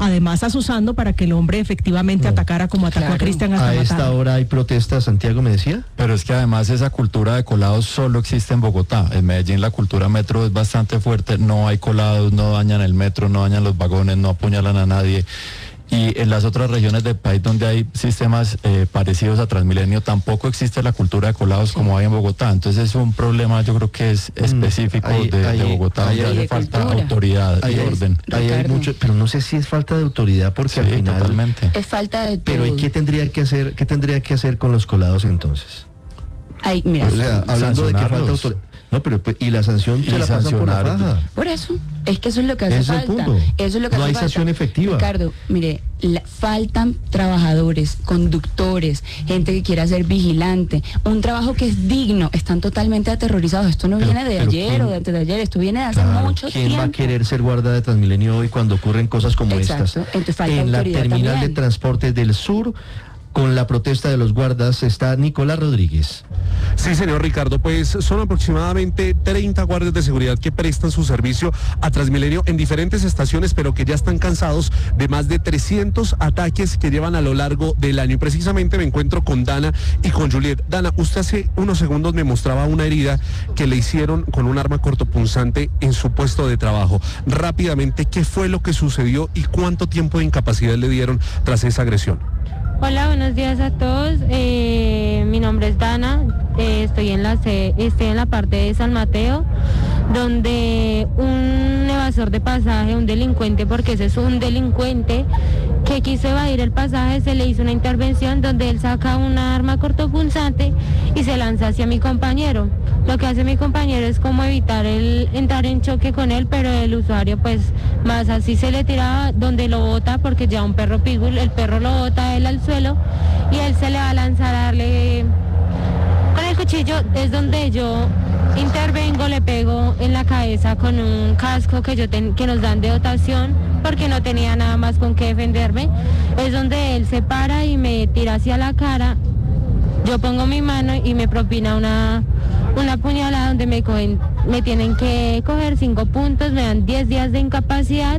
además asusando para que el hombre efectivamente atacara como atacó a Cristian hasta matarlo. A esta hora hay protestas, Santiago me decía. Pero es que además esa cultura de colados solo existe en Bogotá. En Medellín la cultura metro es bastante fuerte, no hay colados, no dañan el metro, no dañan los vagones, no apuñalan a nadie. Y en las otras regiones del país donde hay sistemas parecidos a Transmilenio tampoco existe la cultura de colados como hay en Bogotá. Entonces es un problema, yo creo que es específico de Bogotá, donde hace falta autoridad y orden. Hay mucho, pero no sé si es falta de autoridad porque al final totalmente. Es falta de todo. Pero ¿y qué tendría que hacer con los colados entonces? Ay, mira, O sea, hablando de que falta autoridad. No, pero y la sanción se la pasan por la faja. Por eso, es que eso es lo que hace Ese falta. punto. Eso es lo que no hace hay falta. sanción efectiva. Ricardo, mire, faltan trabajadores, conductores, gente que quiera ser vigilante, un trabajo que es digno. Están totalmente aterrorizados. Esto no viene de ayer o de antes de ayer, esto viene de hace mucho tiempo. ¿Quién va a querer ser guarda de Transmilenio hoy cuando ocurren cosas como estas? Entonces falta en la autoridad terminal también. de transporte del sur, con la protesta de los guardas, está Nicolás Rodríguez. Sí, señor Ricardo, pues son aproximadamente 30 guardias de seguridad que prestan su servicio a Transmilenio en diferentes estaciones, pero que ya están cansados de más de 300 ataques que llevan a lo largo del año. Y precisamente me encuentro con Dana y con Juliet. Dana, usted hace unos segundos me mostraba una herida que le hicieron con un arma cortopunzante en su puesto de trabajo. Rápidamente, ¿qué fue lo que sucedió y cuánto tiempo de incapacidad le dieron tras esa agresión? Hola, buenos días a todos. Mi nombre es Dana. Estoy en la parte de San Mateo, donde un evasor de pasaje, un delincuente, porque ese es un delincuente que quiso evadir el pasaje, se le hizo una intervención donde él saca una arma cortopunzante y se lanza hacia mi compañero. Lo que hace mi compañero es como evitar el entrar en choque con él, pero el usuario pues más así se le tiraba donde lo bota, porque ya un perro pitbull, el perro lo bota a él al suelo y él se le va a lanzar a darle con el cuchillo. Es donde yo intervengo, le pego en la cabeza con un casco que nos dan de dotación, porque no tenía nada más con qué defenderme. Es donde él se para y me tira hacia la cara. Yo pongo mi mano y me propina una puñalada donde me tienen que coger 5 puntos, me dan 10 días de incapacidad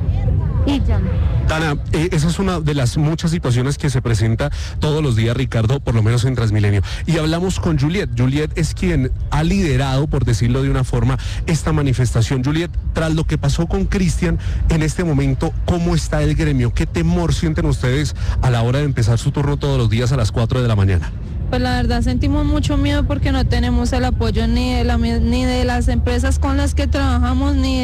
y ya. Dana, esa es una de las muchas situaciones que se presenta todos los días, Ricardo, por lo menos en Transmilenio. Y hablamos con Juliet. Juliet es quien ha liderado, por decirlo de una forma, esta manifestación. Juliet, tras lo que pasó con Cristian, en este momento, ¿cómo está el gremio? ¿Qué temor sienten ustedes a la hora de empezar su turno todos los días a las 4 de la mañana? Pues la verdad sentimos mucho miedo porque no tenemos el apoyo ni de las empresas con las que trabajamos, ni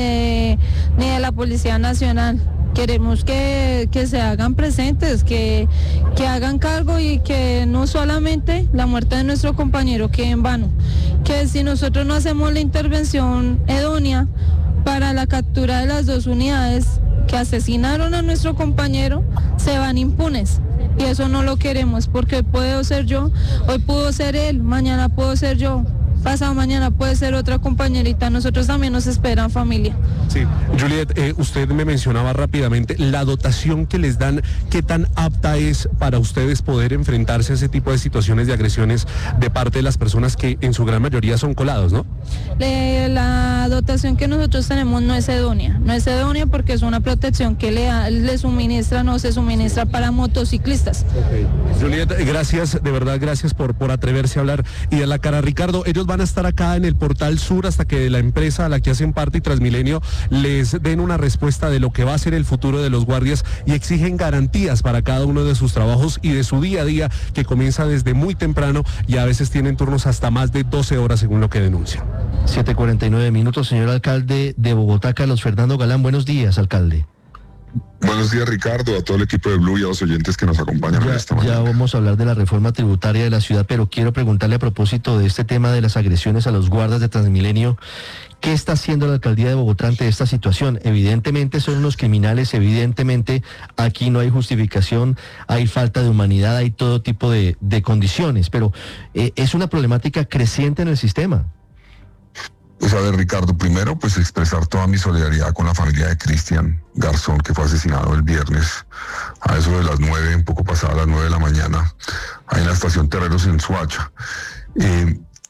de la Policía Nacional. Queremos que se hagan presentes, que hagan cargo y que no solamente la muerte de nuestro compañero quede en vano. Que si nosotros no hacemos la intervención idónea para la captura de las 2 unidades que asesinaron a nuestro compañero, se van impunes. Y eso no lo queremos, porque hoy puedo ser yo, hoy pudo ser él, mañana puedo ser yo, pasado mañana puede ser otra compañerita. Nosotros también nos esperan familia. Sí, Juliet, usted me mencionaba rápidamente la dotación que les dan, ¿qué tan apta es para ustedes poder enfrentarse a ese tipo de situaciones de agresiones de parte de las personas que en su gran mayoría son colados, ¿no? La dotación que nosotros tenemos no es idónea porque es una protección que le suministran o se suministra para motociclistas. Okay. Juliet, gracias, de verdad, gracias por atreverse a hablar y dar la cara. Ricardo, ellos van a estar acá en el Portal Sur hasta que la empresa a la que hacen parte y Transmilenio les den una respuesta de lo que va a ser el futuro de los guardias y exigen garantías para cada uno de sus trabajos y de su día a día, que comienza desde muy temprano y a veces tienen turnos hasta más de 12 horas según lo que denuncian. 7:49 minutos, señor alcalde de Bogotá, Carlos Fernando Galán. Buenos días, alcalde. Buenos días, Ricardo, a todo el equipo de Blue y a los oyentes que nos acompañan esta mañana. Ya vamos a hablar de la reforma tributaria de la ciudad, pero quiero preguntarle a propósito de este tema de las agresiones a los guardas de Transmilenio, ¿qué está haciendo la alcaldía de Bogotá ante esta situación? Evidentemente son unos criminales, evidentemente aquí no hay justificación, hay falta de humanidad, hay todo tipo de condiciones, pero es una problemática creciente en el sistema. Pues a ver, Ricardo, primero pues expresar toda mi solidaridad con la familia de Cristian Garzón, que fue asesinado el viernes a eso de las 9, un poco pasada las 9 de la mañana, ahí en la estación Terreros en Soacha.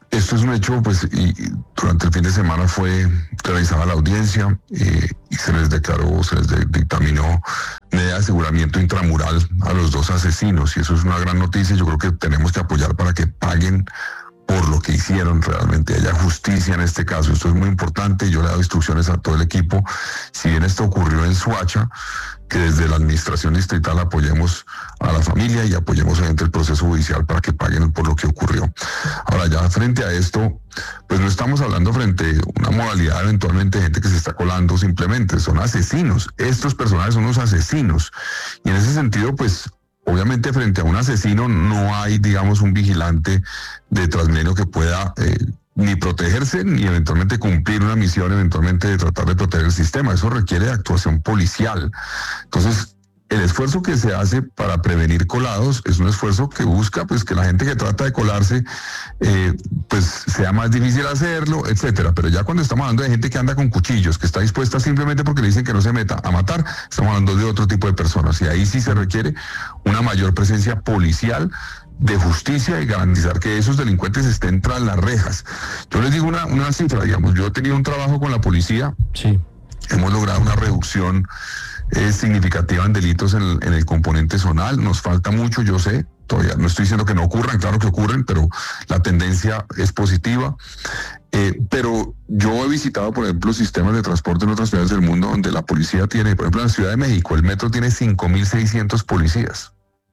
Esto es un hecho, pues, y durante el fin de semana fue realizada la audiencia y se les dictaminó medida de aseguramiento intramural a los 2 asesinos, y eso es una gran noticia. Yo creo que tenemos que apoyar para que paguen por lo que hicieron, realmente haya justicia en este caso. Esto es muy importante. Yo le he dado instrucciones a todo el equipo. Si bien esto ocurrió en Soacha, que desde la administración distrital apoyemos a la familia y apoyemos obviamente el proceso judicial para que paguen por lo que ocurrió. Ahora, ya frente a esto, pues no estamos hablando frente a una modalidad eventualmente de gente que se está colando, simplemente son asesinos. Estos personajes son unos asesinos, y en ese sentido, pues obviamente frente a un asesino no hay, digamos, un vigilante de Transmilenio que pueda ni protegerse ni eventualmente cumplir una misión, eventualmente de tratar de proteger el sistema. Eso requiere de actuación policial. Entonces, el esfuerzo que se hace para prevenir colados es un esfuerzo que busca, pues, que la gente que trata de colarse, pues, sea más difícil hacerlo, etcétera. Pero ya cuando estamos hablando de gente que anda con cuchillos, que está dispuesta simplemente porque le dicen que no se meta a matar, estamos hablando de otro tipo de personas. Y ahí sí se requiere una mayor presencia policial, de justicia, y garantizar que esos delincuentes estén tras las rejas. Yo les digo una cifra, digamos, yo he tenido un trabajo con la policía. Sí. Hemos logrado una reducción significativa en delitos en el componente zonal. Nos falta mucho, yo sé, todavía no estoy diciendo que no ocurran, claro que ocurren, pero la tendencia es positiva. Pero yo he visitado, por ejemplo, sistemas de transporte en otras ciudades del mundo donde la policía tiene, por ejemplo, en la Ciudad de México, el metro tiene 5.600 policías.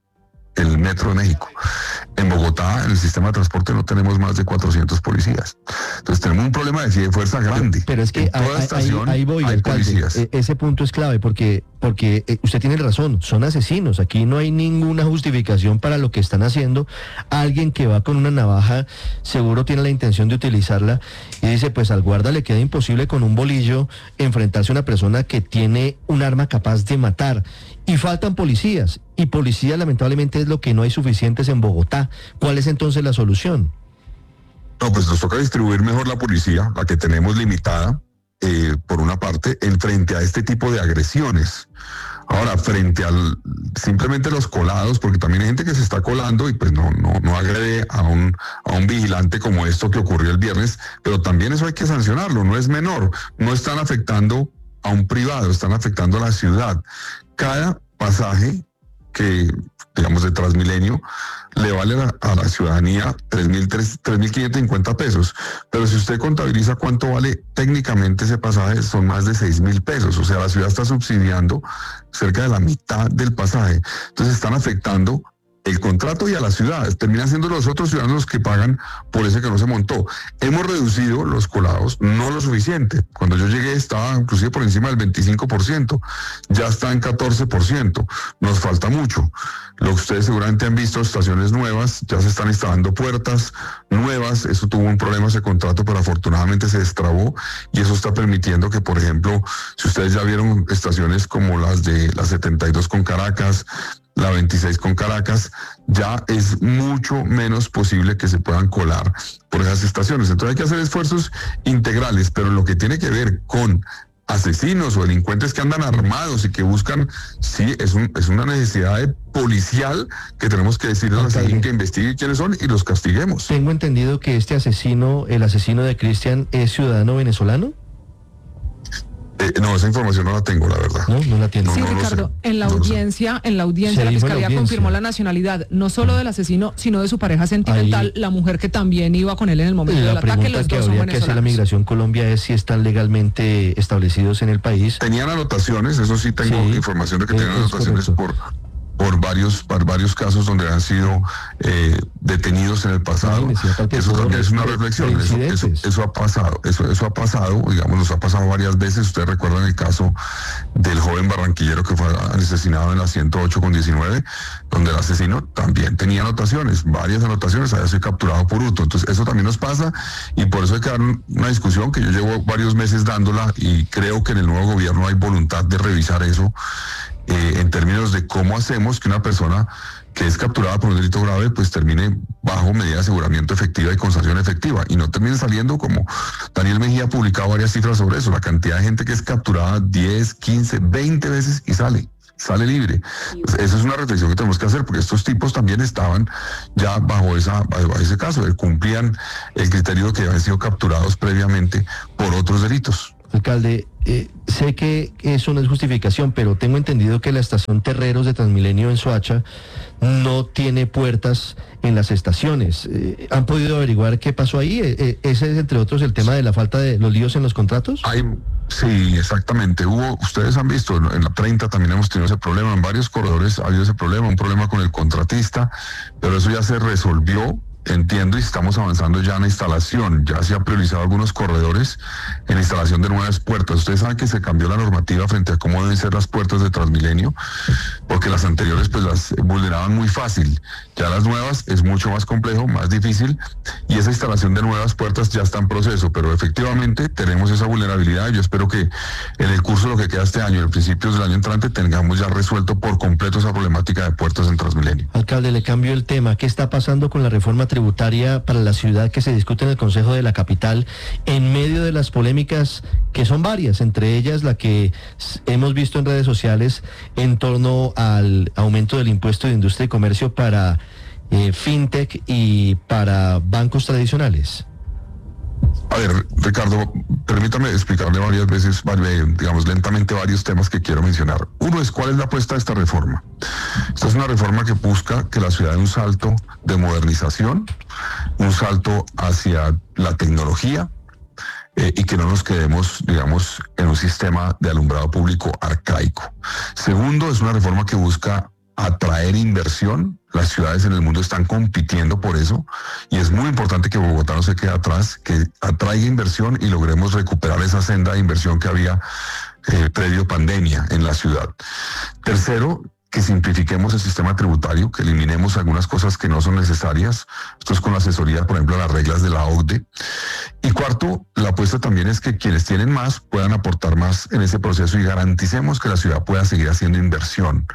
El Metro de México. En Bogotá, en el sistema de transporte, no tenemos más de 400 policías. Entonces tenemos un problema de fuerza grande. Pero es que en toda estación ahí voy, hay alcalde. policías. Ese punto es clave porque usted tiene razón, son asesinos. Aquí no hay ninguna justificación para lo que están haciendo. Alguien que va con una navaja seguro tiene la intención de utilizarla y dice, pues al guarda le queda imposible con un bolillo enfrentarse a una persona que tiene un arma capaz de matar. Y faltan policías, y policías lamentablemente es lo que no hay suficientes en Bogotá. ¿Cuál es entonces la solución? No, pues nos toca distribuir mejor la policía, la que tenemos limitada, por una parte, en frente a este tipo de agresiones. Ahora, frente al simplemente los colados, porque también hay gente que se está colando y pues no agrede a un vigilante como esto que ocurrió el viernes, pero también eso hay que sancionarlo, no es menor. No están afectando a un privado, están afectando a la ciudad. Cada pasaje que, digamos, de Transmilenio le vale a la ciudadanía 3.550 pesos, pero si usted contabiliza cuánto vale técnicamente ese pasaje, son más de 6.000 pesos, o sea, la ciudad está subsidiando cerca de la mitad del pasaje. Entonces están afectando el contrato y a la ciudad. Terminan siendo los otros ciudadanos los que pagan por ese que no se montó. Hemos reducido los colados, no lo suficiente. Cuando yo llegué estaba inclusive por encima del 25%, ya está en 14%. Nos falta mucho. Lo que ustedes seguramente han visto, estaciones nuevas, ya se están instalando puertas nuevas. Eso tuvo un problema ese contrato, pero afortunadamente se destrabó y eso está permitiendo que, por ejemplo, si ustedes ya vieron estaciones como las de la 72 con Caracas, la 26 con Caracas, ya es mucho menos posible que se puedan colar por esas estaciones. Entonces hay que hacer esfuerzos integrales, pero lo que tiene que ver con asesinos o delincuentes que andan armados y que buscan, sí, es una necesidad policial que tenemos que decirle a la gente que investigue quiénes son y los castiguemos. Tengo entendido que este asesino, el asesino de Cristian, ¿es ciudadano venezolano? No, esa información no la tengo, la verdad. No la tiene. Sí, no Ricardo, en la audiencia la Fiscalía confirmó la nacionalidad, no solo del asesino, sino de su pareja sentimental, la mujer que también iba con él en el momento del ataque. Los dos son venezolanos. Que hace la Migración Colombia es si están legalmente establecidos en el país. Tenían anotaciones, eso sí tengo información de que tenían anotaciones por varios casos donde han sido detenidos en el pasado. Eso también es una reflexión. Eso ha pasado, digamos, nos ha pasado varias veces. Ustedes recuerdan el caso del joven barranquillero que fue asesinado en la 108 con 19, donde el asesino también tenía anotaciones, varias anotaciones, había sido capturado por hurto. Entonces eso también nos pasa y por eso hay que dar una discusión que yo llevo varios meses dándola y creo que en el nuevo gobierno hay voluntad de revisar eso. En términos de cómo hacemos que una persona que es capturada por un delito grave pues termine bajo medida de aseguramiento efectiva y con sanción efectiva y no termine saliendo, como Daniel Mejía ha publicado varias cifras sobre eso, la cantidad de gente que es capturada 10, 15, 20 veces y sale. sale libre. Esa es una reflexión que tenemos que hacer, porque estos tipos también estaban ya bajo ese caso, cumplían el criterio de que habían sido capturados previamente por otros delitos. Alcalde, sé que eso no es justificación, pero tengo entendido que la estación Terreros de Transmilenio en Soacha no tiene puertas en las estaciones. ¿Han podido averiguar qué pasó ahí? ¿Ese es, entre otros, el tema de la falta de los líos en los contratos? Sí, exactamente. Ustedes han visto, en la 30 también hemos tenido ese problema, en varios corredores ha habido ese problema, un problema con el contratista, pero eso ya se resolvió. Entiendo, y estamos avanzando ya en la instalación. Ya se han priorizado algunos corredores en la instalación de nuevas puertas. Ustedes saben que se cambió la normativa frente a cómo deben ser las puertas de Transmilenio, porque las anteriores pues las vulneraban muy fácil. Ya las nuevas es mucho más complejo, más difícil, y esa instalación de nuevas puertas ya está en proceso, pero efectivamente tenemos esa vulnerabilidad. Yo espero que en el curso de lo que queda este año, en principios del año entrante, tengamos ya resuelto por completo esa problemática de puertas en Transmilenio. Alcalde, le cambio el tema. ¿Qué está pasando con la reforma tributaria para la ciudad que se discute en el Consejo de la Capital en medio de las polémicas que son varias, entre ellas la que hemos visto en redes sociales en torno al aumento del impuesto de industria y comercio para fintech y para bancos tradicionales? A ver, Ricardo, permítame explicarle varias veces, digamos lentamente, varios temas que quiero mencionar. Uno es, ¿cuál es la apuesta de esta reforma? Esta es una reforma que busca que la ciudad dé un salto de modernización, un salto hacia la tecnología, y que no nos quedemos, digamos, en un sistema de alumbrado público arcaico. Segundo, es una reforma que busca atraer inversión. Las ciudades en el mundo están compitiendo por eso, y es muy importante que Bogotá no se quede atrás, que atraiga inversión y logremos recuperar esa senda de inversión que había previo pandemia en la ciudad. Tercero, que simplifiquemos el sistema tributario, que eliminemos algunas cosas que no son necesarias. Esto es con la asesoría, por ejemplo, a las reglas de la OCDE. Y cuarto, la apuesta también es que quienes tienen más puedan aportar más en ese proceso y garanticemos que la ciudad pueda seguir haciendo inversión.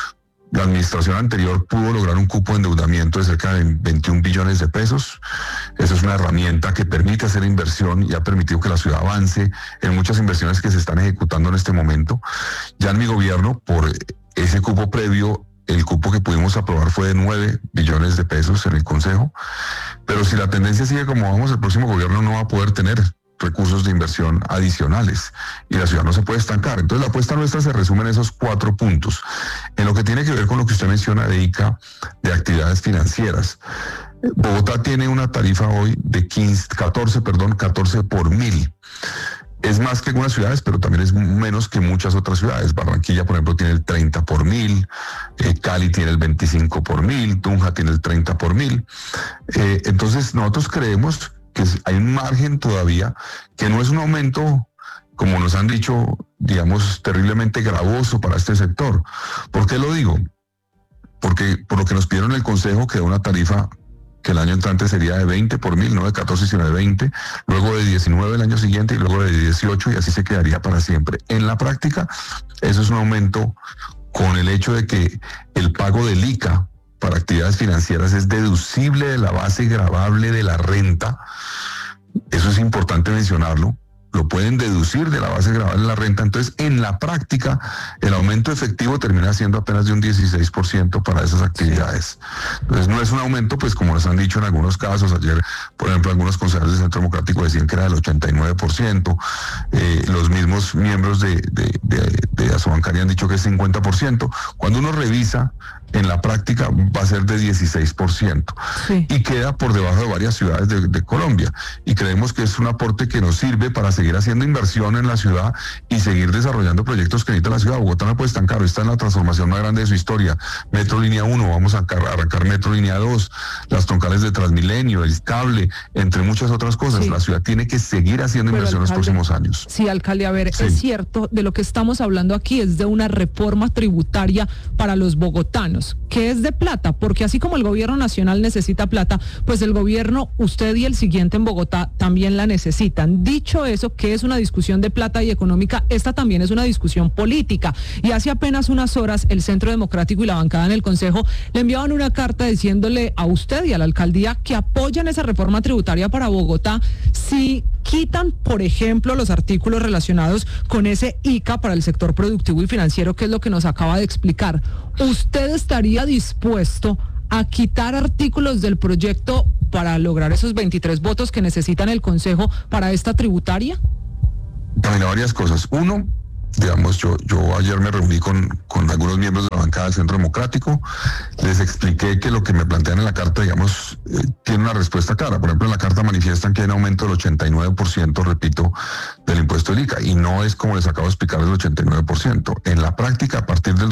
La administración anterior pudo lograr un cupo de endeudamiento de cerca de 21 billones de pesos. Eso es una herramienta que permite hacer inversión y ha permitido que la ciudad avance en muchas inversiones que se están ejecutando en este momento. Ya en mi gobierno, por ese cupo previo, el cupo que pudimos aprobar fue de 9 billones de pesos en el Consejo. Pero si la tendencia sigue como vamos, el próximo gobierno no va a poder tener recursos de inversión adicionales y la ciudad no se puede estancar. Entonces la apuesta nuestra se resume en esos 4 puntos. En lo que tiene que ver con lo que usted menciona de ICA, de actividades financieras. Bogotá tiene una tarifa hoy de 14 por 1000. Es más que algunas ciudades, pero también es menos que muchas otras ciudades. Barranquilla, por ejemplo, tiene el 30 por 1000, Cali tiene el 25 por 1000, Tunja tiene el 30 por 1000. Entonces nosotros creemos que hay un margen todavía, que no es un aumento, como nos han dicho, digamos, terriblemente gravoso para este sector. ¿Por qué lo digo? Porque por lo que nos pidieron el Consejo, quedó una tarifa que el año entrante sería de 20 por 1000, no de 14 sino de 20, luego de 19 el año siguiente y luego de 18, y así se quedaría para siempre. En la práctica, eso es un aumento con el hecho de que el pago del ICA para actividades financieras es deducible de la base gravable de la renta. Eso es importante mencionarlo. Lo pueden deducir de la base gravable de la renta. Entonces, en la práctica, el aumento efectivo termina siendo apenas de un 16% para esas actividades. Entonces, no es un aumento, pues como nos han dicho en algunos casos. Ayer, por ejemplo, algunos concejales del Centro Democrático decían que era del 89%. Los mismos miembros de Asobancaria han dicho que es 50%. Cuando uno revisa, en la práctica va a ser de 16%. Sí. Y queda por debajo de varias ciudades de Colombia. Y creemos que es un aporte que nos sirve para seguir haciendo inversión en la ciudad y seguir desarrollando proyectos que necesita la ciudad. Bogotá no puede estancar, está en la transformación más grande de su historia. Metro Línea 1, vamos a arrancar Metro Línea 2, las troncales de Transmilenio, el cable, entre muchas otras cosas. Sí. La ciudad tiene que seguir haciendo inversión en los próximos años. Sí, alcalde, a ver, sí. Es cierto, de lo que estamos hablando aquí es de una reforma tributaria para los bogotanos, que es de plata, porque así como el gobierno nacional necesita plata, pues el gobierno, usted y el siguiente en Bogotá también la necesitan. Dicho eso, presupuesto, que es una discusión de plata y económica, esta también es una discusión política. Y hace apenas unas horas el Centro Democrático y la bancada en el Consejo le enviaban una carta diciéndole a usted y a la alcaldía que apoyan esa reforma tributaria para Bogotá si quitan, por ejemplo, los artículos relacionados con ese ICA para el sector productivo y financiero, que es lo que nos acaba de explicar. ¿Usted estaría dispuesto a quitar artículos del proyecto para lograr esos 23 votos que necesitan el Consejo para esta tributaria? También varias cosas. Uno, digamos, yo ayer me reuní con algunos miembros de la bancada del Centro Democrático, les expliqué que lo que me plantean en la carta, digamos, tiene una respuesta clara. Por ejemplo, en la carta manifiestan que hay un aumento del 89%, repito, del impuesto del ICA, y no es como les acabo de explicar el 89%. En la práctica, a partir del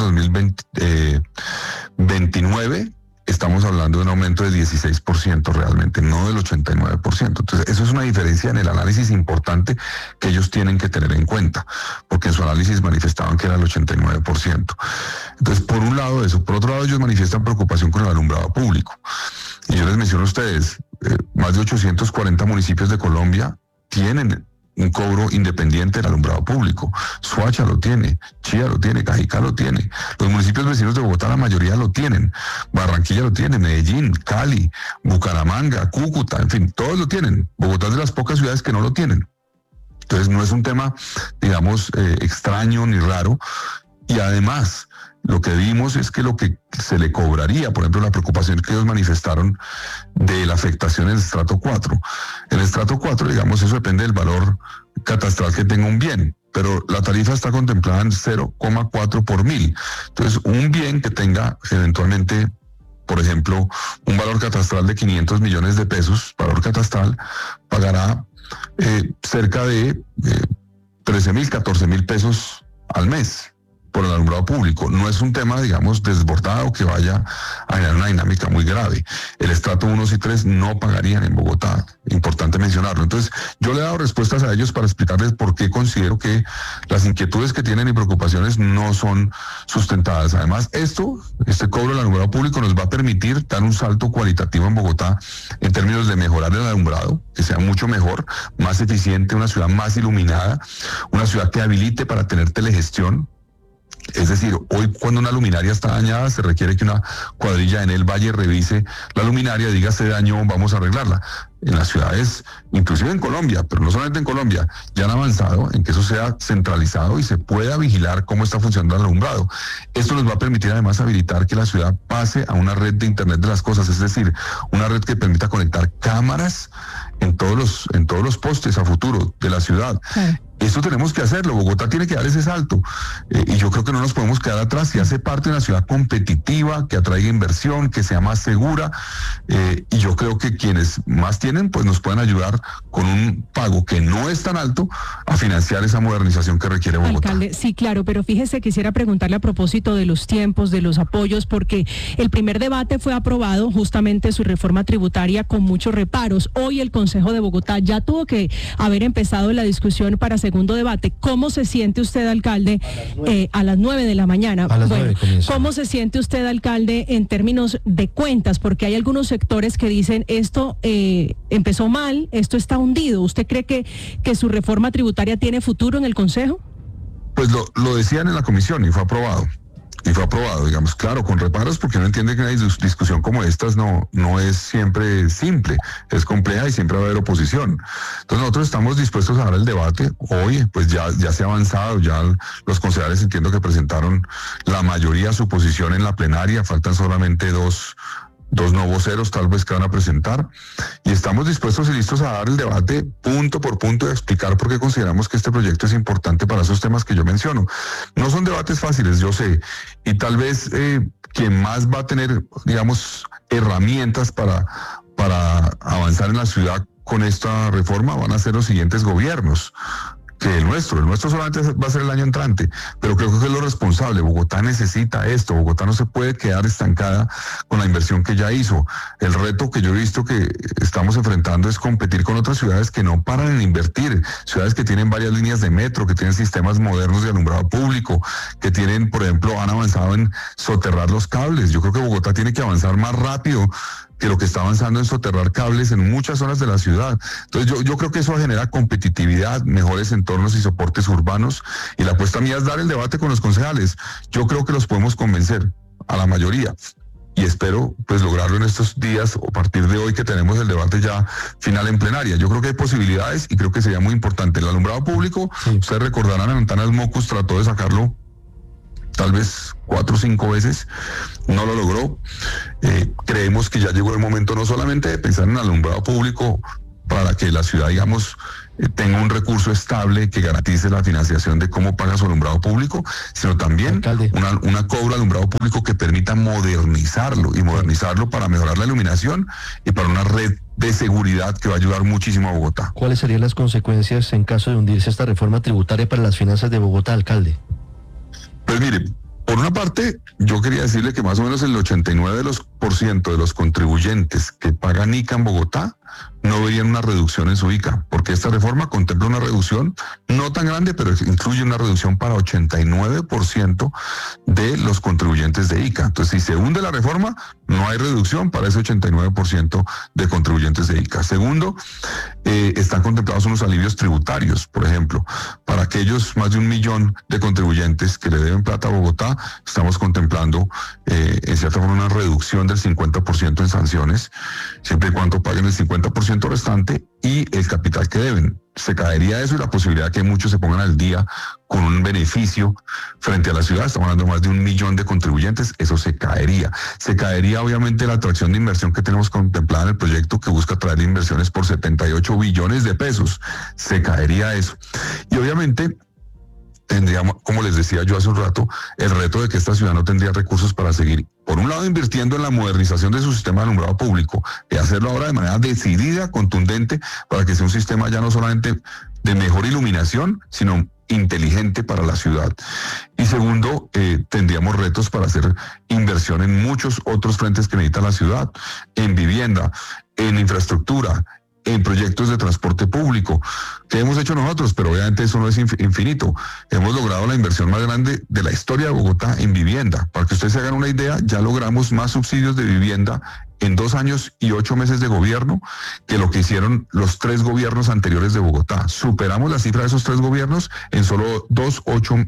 2029, estamos hablando de un aumento de 16% realmente, no del 89%. Entonces, eso es una diferencia en el análisis importante que ellos tienen que tener en cuenta, porque en su análisis manifestaban que era el 89%. Entonces, por un lado eso. Por otro lado, ellos manifiestan preocupación con el alumbrado público. Y yo les menciono a ustedes, más de 840 municipios de Colombia tienen un cobro independiente del alumbrado público. Soacha lo tiene, Chía lo tiene, Cajicá lo tiene. Los municipios vecinos de Bogotá, la mayoría lo tienen. Barranquilla lo tiene, Medellín, Cali, Bucaramanga, Cúcuta, en fin, todos lo tienen. Bogotá es de las pocas ciudades que no lo tienen. Entonces no es un tema, digamos, extraño ni raro. Y además, lo que vimos es que lo que se le cobraría, por ejemplo, la preocupación que ellos manifestaron de la afectación en el estrato 4. En el estrato 4, digamos, eso depende del valor catastral que tenga un bien, pero la tarifa está contemplada en 0,4 por mil. Entonces, un bien que tenga eventualmente, por ejemplo, un valor catastral de 500 millones de pesos, valor catastral, pagará cerca de 13.000, 14.000 pesos al mes por el alumbrado público. No es un tema, digamos, desbordado que vaya a generar una dinámica muy grave. El estrato 1 y 3 no pagarían en Bogotá. Importante mencionarlo. Entonces, yo le he dado respuestas a ellos para explicarles por qué considero que las inquietudes que tienen y preocupaciones no son sustentadas. Además, este cobro del alumbrado público nos va a permitir dar un salto cualitativo en Bogotá en términos de mejorar el alumbrado, que sea mucho mejor, más eficiente, una ciudad más iluminada, una ciudad que habilite para tener telegestión. Es decir, hoy cuando una luminaria está dañada, se requiere que una cuadrilla en el valle revise la luminaria, diga se dañó, vamos a arreglarla. En las ciudades, inclusive en Colombia, pero no solamente en Colombia, ya han avanzado en que eso sea centralizado y se pueda vigilar cómo está funcionando el alumbrado. Esto nos va a permitir además habilitar que la ciudad pase a una red de Internet de las cosas, es decir, una red que permita conectar cámaras en todos los postes a futuro de la ciudad. Sí. Eso tenemos que hacerlo. Bogotá tiene que dar ese salto. Y yo creo que no nos podemos quedar atrás y hace parte de una ciudad competitiva, que atraiga inversión, que sea más segura. Y yo creo que quienes más tienen, pues nos pueden ayudar con un pago que no es tan alto a financiar esa modernización que requiere Bogotá. Alcalde, sí, claro, pero fíjese, quisiera preguntarle a propósito de los tiempos, de los apoyos, porque el primer debate fue aprobado, justamente su reforma tributaria, con muchos reparos. Hoy el Consejo de Bogotá ya tuvo que haber empezado la discusión para segundo debate. ¿Cómo se siente usted, alcalde, a las 9 de la mañana? A las 9 comienza. ¿Cómo se siente usted, alcalde, en términos de cuentas? Porque hay algunos sectores que dicen esto empezó mal, esto está hundido. ¿Usted cree que su reforma tributaria tiene futuro en el Consejo? Pues lo decían en la comisión y fue aprobado. Digamos, claro, con reparos, porque uno entiende que una discusión como estas no es siempre simple, es compleja y siempre va a haber oposición. Entonces nosotros estamos dispuestos a dar el debate. Hoy, pues ya se ha avanzado, ya los concejales entiendo que presentaron la mayoría su posición en la plenaria, faltan solamente dos no voceros tal vez que van a presentar, y estamos dispuestos y listos a dar el debate punto por punto y a explicar por qué consideramos que este proyecto es importante para esos temas que yo menciono. No son debates fáciles, yo sé, y tal vez quien más va a tener, digamos, herramientas para avanzar en la ciudad con esta reforma van a ser los siguientes gobiernos que el nuestro solamente va a ser el año entrante, pero creo que es lo responsable. Bogotá necesita esto, Bogotá no se puede quedar estancada con la inversión que ya hizo. El reto que yo he visto que estamos enfrentando es competir con otras ciudades que no paran en invertir, ciudades que tienen varias líneas de metro, que tienen sistemas modernos de alumbrado público, que tienen, por ejemplo, han avanzado en soterrar los cables. Yo creo que Bogotá tiene que avanzar más rápido que lo que está avanzando en soterrar cables en muchas zonas de la ciudad. Entonces yo creo que eso genera competitividad, mejores entornos y soportes urbanos, y la apuesta mía es dar el debate con los concejales. Yo creo que los podemos convencer a la mayoría, y espero pues lograrlo en estos días o a partir de hoy que tenemos el debate ya final en plenaria. Yo creo que hay posibilidades y creo que sería muy importante. El alumbrado público, ustedes recordarán, Antanas Mocus trató de sacarlo tal vez 4 o 5 veces, no lo logró. Creemos que ya llegó el momento no solamente de pensar en el alumbrado público para que la ciudad, digamos, tenga un recurso estable que garantice la financiación de cómo paga su alumbrado público, sino también una cobra alumbrado público que permita modernizarlo para mejorar la iluminación y para una red de seguridad que va a ayudar muchísimo a Bogotá. ¿Cuáles serían las consecuencias en caso de hundirse esta reforma tributaria para las finanzas de Bogotá, alcalde? Pues mire, por una parte, yo quería decirle que más o menos el 89% de los contribuyentes que pagan ICA en Bogotá no verían una reducción en su ICA, porque esta reforma contempla una reducción no tan grande, pero incluye una reducción para 89% de los contribuyentes de ICA. Entonces, si se hunde la reforma, no hay reducción para ese 89% de contribuyentes de ICA. Segundo, están contemplados unos alivios tributarios, por ejemplo, para aquellos más de 1 millón de contribuyentes que le deben plata a Bogotá, estamos contemplando en cierta forma una reducción del 50% en sanciones, siempre y cuando paguen el 50% restante y el capital que deben. Se caería eso y la posibilidad de que muchos se pongan al día con un beneficio frente a la ciudad. Estamos hablando de más de 1 millón de contribuyentes, eso se caería. Se caería obviamente la atracción de inversión que tenemos contemplada en el proyecto que busca traer inversiones por 78 billones de pesos. Se caería eso. Y obviamente tendríamos, como les decía yo hace un rato, el reto de que esta ciudad no tendría recursos para seguir, por un lado, invirtiendo en la modernización de su sistema de alumbrado público, y hacerlo ahora de manera decidida, contundente, para que sea un sistema ya no solamente de mejor iluminación, sino inteligente para la ciudad. Y segundo, tendríamos retos para hacer inversión en muchos otros frentes que necesita la ciudad, en vivienda, en infraestructura, en proyectos de transporte público, que hemos hecho nosotros, pero obviamente eso no es infinito. Hemos logrado la inversión más grande de la historia de Bogotá en vivienda. Para que ustedes se hagan una idea, ya logramos más subsidios de vivienda en 2 años y 8 meses de gobierno que lo que hicieron los 3 gobiernos anteriores de Bogotá. Superamos la cifra de esos 3 gobiernos en solo 2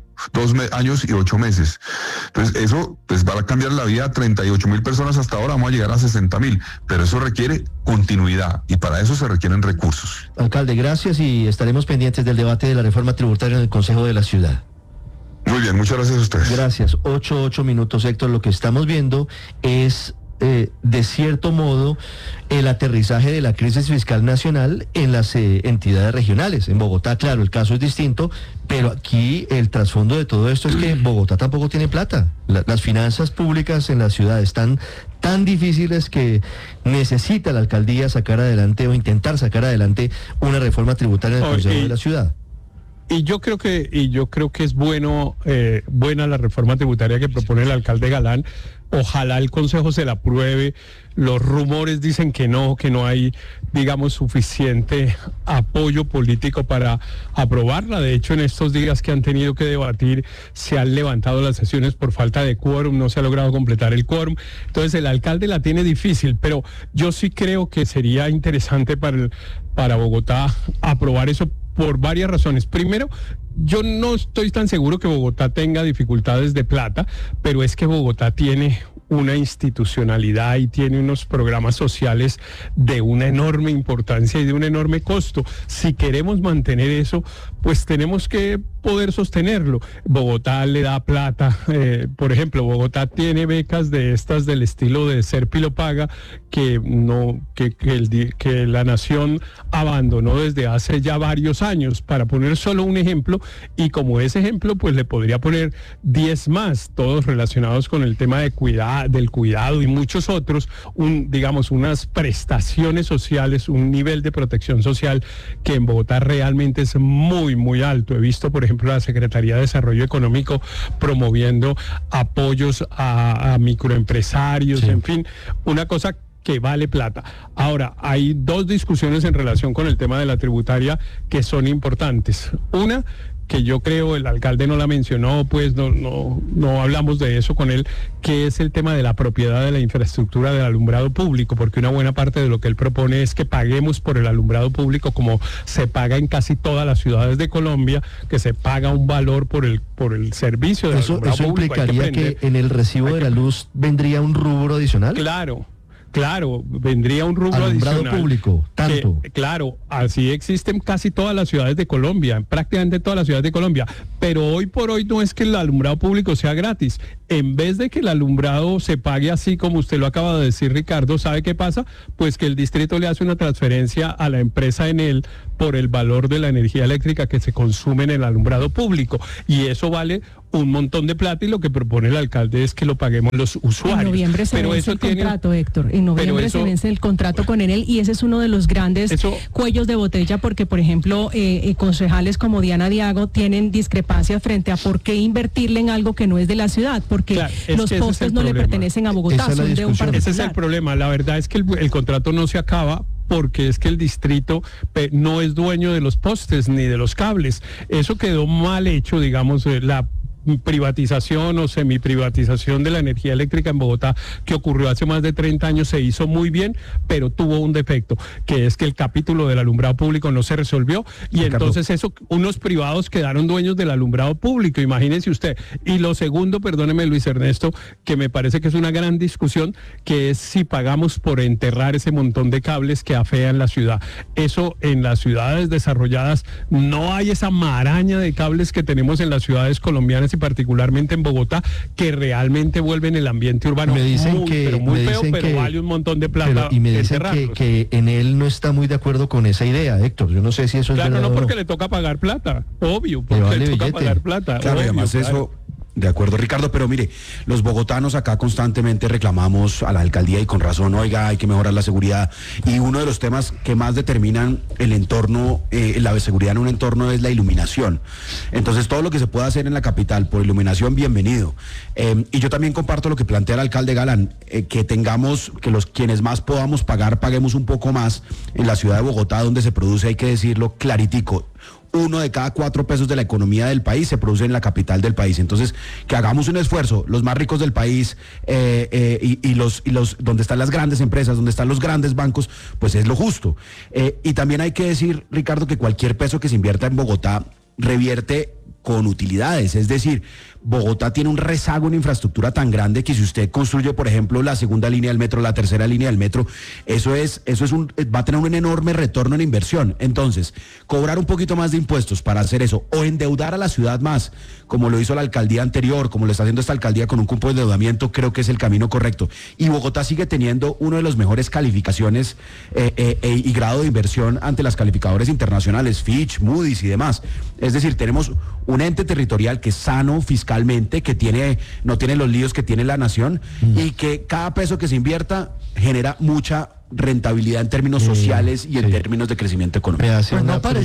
años y 8 meses. Entonces eso pues va a cambiar la vida a 38,000 personas hasta ahora, vamos a llegar a 60,000, pero eso requiere continuidad y para eso se requieren recursos. Alcalde, gracias y estaremos pendientes del debate de la reforma tributaria en el Consejo de la Ciudad. Muy bien, muchas gracias a ustedes. Gracias. 8 minutos, Héctor. Lo que estamos viendo es de cierto modo el aterrizaje de la crisis fiscal nacional en las entidades regionales. En Bogotá, claro, el caso es distinto, pero aquí el trasfondo de todo esto es que Bogotá tampoco tiene plata. Las finanzas públicas en la ciudad están tan difíciles que necesita la alcaldía sacar adelante o intentar sacar adelante una reforma tributaria en el Consejo de la Ciudad. Y yo creo que es buena la reforma tributaria que propone el alcalde Galán. Ojalá el Consejo se la apruebe. Los rumores dicen que no hay, digamos, suficiente apoyo político para aprobarla. De hecho, en estos días que han tenido que debatir, se han levantado las sesiones por falta de quórum, no se ha logrado completar el quórum. Entonces, el alcalde la tiene difícil, pero yo sí creo que sería interesante para Bogotá aprobar eso por varias razones. Primero, yo no estoy tan seguro que Bogotá tenga dificultades de plata, pero es que Bogotá tiene una institucionalidad y tiene unos programas sociales de una enorme importancia y de un enorme costo. Si queremos mantener eso, pues tenemos que poder sostenerlo. Bogotá le da plata, por ejemplo, Bogotá tiene becas de estas del estilo de Serpi lo paga, que la nación abandonó desde hace ya varios años, para poner solo un ejemplo, y como ese ejemplo, pues le podría poner 10 más, todos relacionados con el tema de del cuidado y muchos otros, digamos, unas prestaciones sociales, un nivel de protección social que en Bogotá realmente es muy, muy alto. He visto, por ejemplo, la Secretaría de Desarrollo Económico promoviendo apoyos a microempresarios, sí. En fin, una cosa que vale plata. Ahora, hay 2 discusiones en relación con el tema de la tributaria que son importantes. Una, que yo creo el alcalde no la mencionó, pues no hablamos de eso con él, que es el tema de la propiedad de la infraestructura del alumbrado público, porque una buena parte de lo que él propone es que paguemos por el alumbrado público como se paga en casi todas las ciudades de Colombia, que se paga un valor por el servicio del alumbrado público. ¿Eso implicaría que en el recibo de la luz vendría un rubro adicional? Claro, vendría un rubro alumbrado adicional. Público, tanto. Claro, así existen casi todas las ciudades de Colombia, prácticamente todas las ciudades de Colombia, pero hoy por hoy no es que el alumbrado público sea gratis. En vez de que el alumbrado se pague así como usted lo acaba de decir, Ricardo, ¿sabe qué pasa? Pues que el distrito le hace una transferencia a la empresa Enel por el valor de la energía eléctrica que se consume en el alumbrado público, y eso vale un montón de plata, y lo que propone el alcalde es que lo paguemos los usuarios. En noviembre se vence el contrato, Héctor. En noviembre se vence el contrato con Enel, y ese es uno de los grandes cuellos de botella, porque, por ejemplo, concejales como Diana Diago tienen discrepancias frente a por qué invertirle en algo que no es de la ciudad, porque los postes no le pertenecen a Bogotá, son de un particular. Ese es el problema. La verdad es que el contrato no se acaba, porque es que el distrito no es dueño de los postes ni de los cables. Eso quedó mal hecho, digamos, la privatización o semiprivatización de la energía eléctrica en Bogotá, que ocurrió hace más de 30 años, se hizo muy bien, pero tuvo un defecto, que es que el capítulo del alumbrado público no se resolvió, y entonces unos privados quedaron dueños del alumbrado público, imagínense usted. Y lo segundo, perdóneme Luis Ernesto, que me parece que es una gran discusión, que es si pagamos por enterrar ese montón de cables que afean la ciudad. Eso en las ciudades desarrolladas no hay esa maraña de cables que tenemos en las ciudades colombianas, y particularmente en Bogotá, que realmente vuelven el ambiente urbano muy feo, pero vale un montón de plata. Y me dicen que Enel no está muy de acuerdo con esa idea, Héctor. Yo no sé si eso es verdad. Claro, no, porque le toca pagar plata, obvio, porque le toca pagar plata. Claro, además eso... De acuerdo, Ricardo, pero mire, los bogotanos acá constantemente reclamamos a la alcaldía, y con razón, oiga, hay que mejorar la seguridad, y uno de los temas que más determinan el entorno, la seguridad en un entorno, es la iluminación. Entonces, todo lo que se pueda hacer en la capital por iluminación, bienvenido. Y yo también comparto lo que plantea el alcalde Galán, que tengamos, que quienes más podamos pagar, paguemos un poco más en la ciudad de Bogotá, donde se produce, hay que decirlo claritico, 1 de cada 4 pesos de la economía del país se produce en la capital del país. Entonces, que hagamos un esfuerzo, los más ricos del país, y los donde están las grandes empresas, donde están los grandes bancos, pues es lo justo. Y también hay que decir, Ricardo, que cualquier peso que se invierta en Bogotá revierte con utilidades, es decir, Bogotá tiene un rezago en infraestructura tan grande que si usted construye, por ejemplo, la segunda línea del metro, la tercera línea del metro, va a tener un enorme retorno en inversión. Entonces, cobrar un poquito más de impuestos para hacer eso, o endeudar a la ciudad más, como lo hizo la alcaldía anterior, como lo está haciendo esta alcaldía con un cupo de endeudamiento, creo que es el camino correcto. Y Bogotá sigue teniendo uno de los mejores calificaciones y grado de inversión ante las calificadores internacionales, Fitch, Moody's y demás. Es decir, tenemos un ente territorial que es sano fiscalmente, que no tiene los líos que tiene la nación, y que cada peso que se invierta genera mucha rentabilidad en términos sociales y en términos de crecimiento económico. A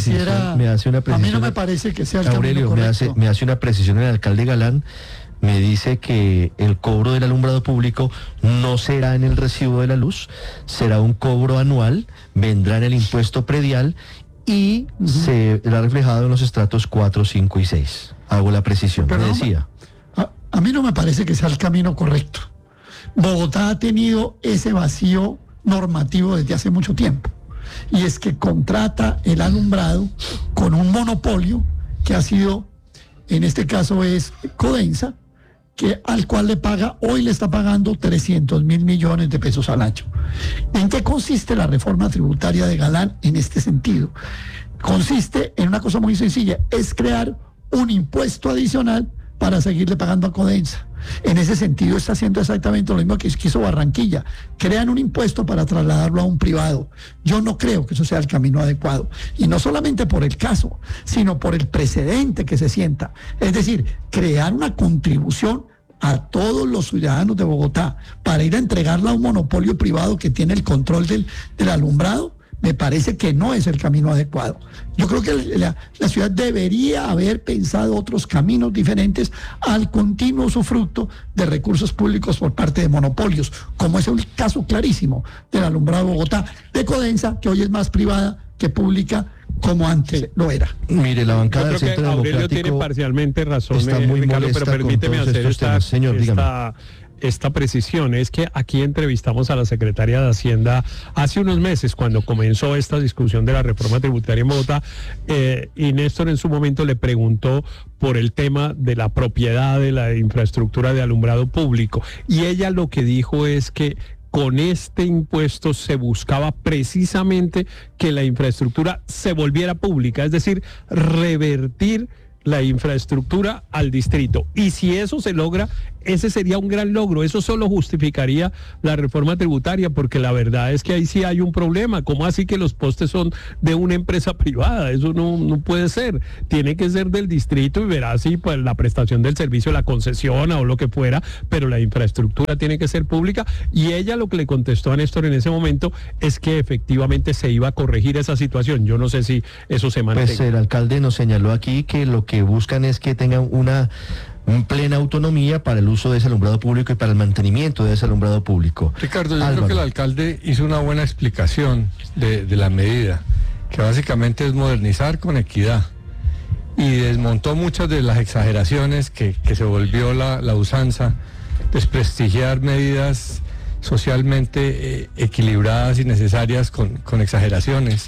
mí no me parece que sea el Aurelio, camino correcto. Me hace una precisión el alcalde Galán. Me dice que el cobro del alumbrado público no será en el recibo de la luz, será un cobro anual, vendrá en el impuesto predial y se verá reflejado en los estratos 4, 5 y 6. Hago la precisión, me decía. A mí no me parece que sea el camino correcto. Bogotá ha tenido ese vacío normativo desde hace mucho tiempo, y es que contrata el alumbrado con un monopolio que ha sido, en este caso es Codensa, al cual hoy le está pagando 300.000 millones de pesos al año. ¿En qué consiste la reforma tributaria de Galán en este sentido? Consiste en una cosa muy sencilla, es crear un impuesto adicional para seguirle pagando a Codensa. En ese sentido está haciendo exactamente lo mismo que hizo Barranquilla. Crean un impuesto para trasladarlo a un privado. Yo no creo que eso sea el camino adecuado. Y no solamente por el caso, sino por el precedente que se sienta. Es decir, crear una contribución a todos los ciudadanos de Bogotá para ir a entregarla a un monopolio privado que tiene el control del alumbrado, me parece que no es el camino adecuado. Yo creo que la ciudad debería haber pensado otros caminos diferentes al continuo usufructo de recursos públicos por parte de monopolios, como es el caso clarísimo del alumbrado de Bogotá, de Codensa, que hoy es más privada que pública, como antes lo era. Mire, la bancada del Centro Democrático Aurelio tiene parcialmente razón, está muy Ricardo, pero permíteme hacer esta precisión. Es que aquí entrevistamos a la secretaria de Hacienda hace unos meses, cuando comenzó esta discusión de la reforma tributaria en Bogotá, y Néstor en su momento le preguntó por el tema de la propiedad de la infraestructura de alumbrado público, y ella lo que dijo es que con este impuesto se buscaba precisamente que la infraestructura se volviera pública, es decir, revertir la infraestructura al distrito. Y si eso se logra, ese sería un gran logro. Eso solo justificaría la reforma tributaria, porque la verdad es que ahí sí hay un problema. ¿Cómo así que los postes son de una empresa privada? Eso no puede ser. Tiene que ser del distrito y verá si pues la prestación del servicio la concesiona o lo que fuera, pero la infraestructura tiene que ser pública. Y ella lo que le contestó a Néstor en ese momento es que efectivamente se iba a corregir esa situación. Yo no sé si eso se mantenga. Pues el alcalde nos señaló aquí que lo que buscan es que tengan una plena autonomía para el uso de ese alumbrado público y para el mantenimiento de ese alumbrado público. Ricardo, yo creo que el alcalde hizo una buena explicación de la medida, que básicamente es modernizar con equidad, y desmontó muchas de las exageraciones que se volvió la usanza, desprestigiar medidas socialmente equilibradas y necesarias con exageraciones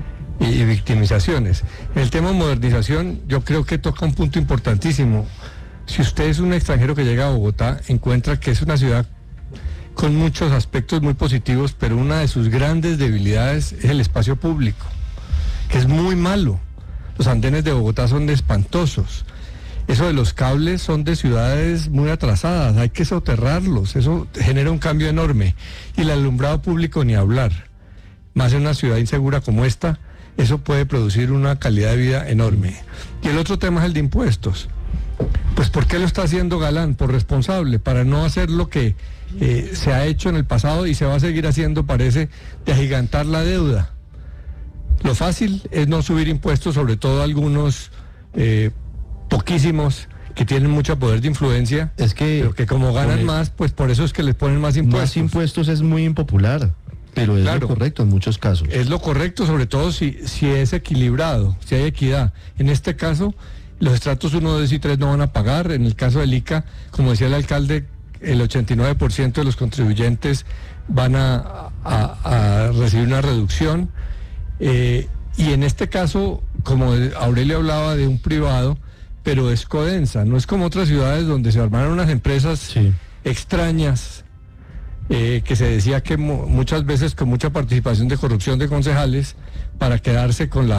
y victimizaciones. El tema de modernización yo creo que toca un punto importantísimo. Si usted es un extranjero que llega a Bogotá, encuentra que es una ciudad con muchos aspectos muy positivos, pero una de sus grandes debilidades es el espacio público, que es muy malo. Los andenes de Bogotá son espantosos. Eso de los cables son de ciudades muy atrasadas, hay que soterrarlos, eso genera un cambio enorme. Y el alumbrado público ni hablar. Más en una ciudad insegura como esta, eso puede producir una calidad de vida enorme. Y el otro tema es el de impuestos. Pues ¿por qué lo está haciendo Galán? Por responsable, para no hacer lo que se ha hecho en el pasado y se va a seguir haciendo, parece, de agigantar la deuda. Lo fácil es no subir impuestos, sobre todo algunos poquísimos que tienen mucho poder de influencia, pero que como ganan más, pues por eso es que les ponen más impuestos. Más impuestos es muy impopular. Pero es lo correcto en muchos casos. Es lo correcto, sobre todo si es equilibrado, si hay equidad. En este caso, los estratos 1, 2 y 3 no van a pagar. En el caso del ICA, como decía el alcalde, el 89% de los contribuyentes van a recibir una reducción. Y en este caso, como Aurelio hablaba de un privado, pero es Codensa, no es como otras ciudades donde se armaron unas empresas extrañas, que se decía que muchas veces con mucha participación de corrupción de concejales para quedarse con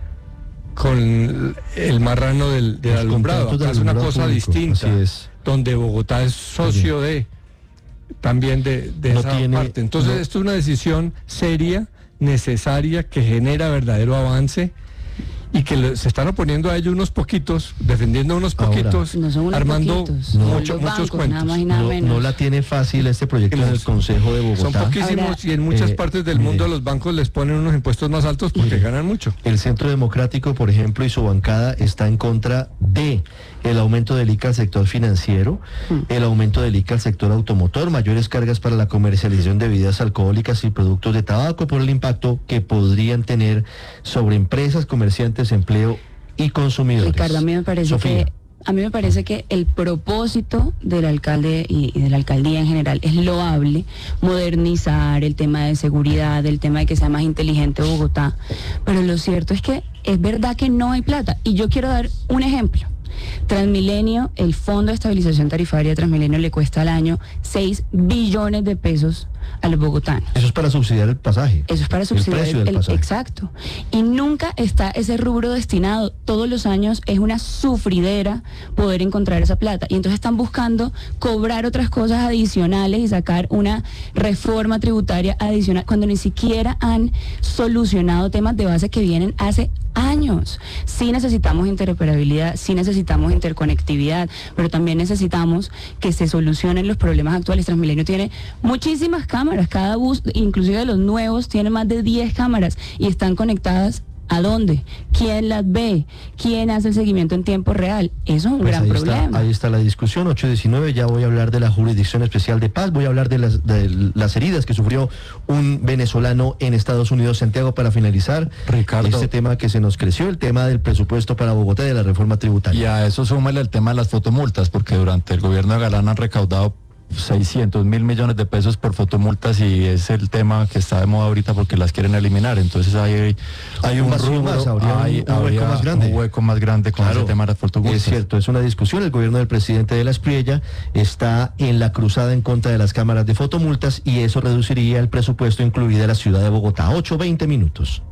el marrano del alumbrado. Acá es una cosa público, distinta, donde Bogotá es socio también de esa parte. Entonces esto es una decisión seria, necesaria, que genera verdadero avance, y que se están oponiendo a ellos unos poquitos, defendiendo unos poquitos, armando muchos cuentos. No la tiene fácil este proyecto en el Consejo de Bogotá. Son poquísimos, y en muchas partes del mundo a los bancos les ponen unos impuestos más altos porque ganan mucho. El Centro Democrático, por ejemplo, y su bancada está en contra de el aumento del ICA al sector financiero, el aumento del ICA al sector automotor, mayores cargas para la comercialización de bebidas alcohólicas y productos de tabaco por el impacto que podrían tener sobre empresas, comerciantes, empleo y consumidores. Ricardo, a mí me parece que el propósito del alcalde y de la alcaldía en general es loable, modernizar el tema de seguridad, el tema de que sea más inteligente Bogotá, pero lo cierto es que es verdad que no hay plata, y yo quiero dar un ejemplo. Transmilenio, el Fondo de Estabilización Tarifaria de Transmilenio le cuesta al año 6 billones de pesos a los bogotanos. Eso es para subsidiar el pasaje. Eso es para subsidiar el pasaje. Exacto. Y nunca está ese rubro destinado. Todos los años es una sufridera poder encontrar esa plata. Y entonces están buscando cobrar otras cosas adicionales y sacar una reforma tributaria adicional, cuando ni siquiera han solucionado temas de base que vienen hace años. Sí necesitamos interoperabilidad, sí necesitamos interconectividad, pero también necesitamos que se solucionen los problemas actuales. Transmilenio tiene muchísimas cámaras, cada bus, inclusive de los nuevos, tiene más de 10 cámaras y están conectadas ¿A dónde? ¿Quién las ve? ¿Quién hace el seguimiento en tiempo real? Eso es un gran problema. Ahí está la discusión, 8:19, ya voy a hablar de la Jurisdicción Especial de Paz, voy a hablar de las heridas que sufrió un venezolano en Estados Unidos. Santiago, para finalizar, Ricardo, este tema que se nos creció, el tema del presupuesto para Bogotá y de la reforma tributaria. Y a eso súmale el tema de las fotomultas, porque durante el gobierno de Galán han recaudado 600 mil millones de pesos por fotomultas y es el tema que está de moda ahorita porque las quieren eliminar. Entonces hay un hueco más grande con ese tema de las fotomultas. Es cierto, es una discusión. El gobierno del presidente de la Espriella está en la cruzada en contra de las cámaras de fotomultas y eso reduciría el presupuesto, incluida la ciudad de Bogotá. 8:20 minutos.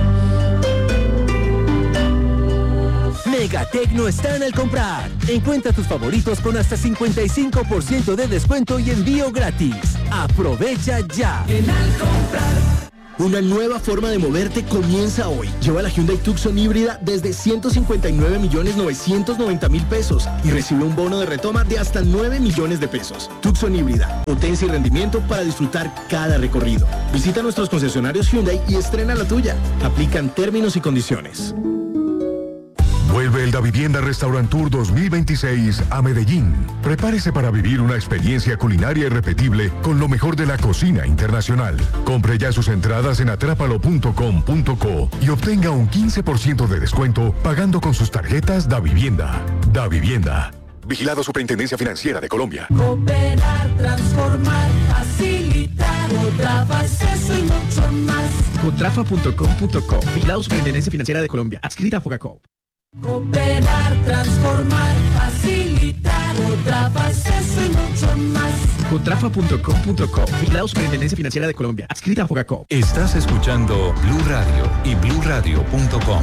Megatecno está en el comprar. Encuentra tus favoritos con hasta 55% de descuento y envío gratis. Aprovecha ya. En el comprar. Una nueva forma de moverte comienza hoy. Lleva la Hyundai Tucson híbrida desde 159.990.000 pesos y recibe un bono de retoma de hasta 9 millones de pesos. Tucson híbrida, potencia y rendimiento para disfrutar cada recorrido. Visita nuestros concesionarios Hyundai y estrena la tuya. Aplican términos y condiciones. Vuelve el Davivienda Restaurant Tour 2026 a Medellín. Prepárese para vivir una experiencia culinaria irrepetible con lo mejor de la cocina internacional. Compre ya sus entradas en atrápalo.com.co y obtenga un 15% de descuento pagando con sus tarjetas Davivienda. Davivienda. Vigilado Superintendencia Financiera de Colombia. Cooperar, transformar, facilitar, Cotrafa es eso y mucho más. Cotrafa.com.co. Vigilado Superintendencia Financiera de Colombia. Adscrita a Fogacop. Cooperar, transformar, facilitar, Cotrafa es eso y mucho más. Cotrafa.com.co. Vigilado Superintendencia Financiera de Colombia. Adscrita a Fogacop. Estás escuchando Blue Radio y BlueRadio.com.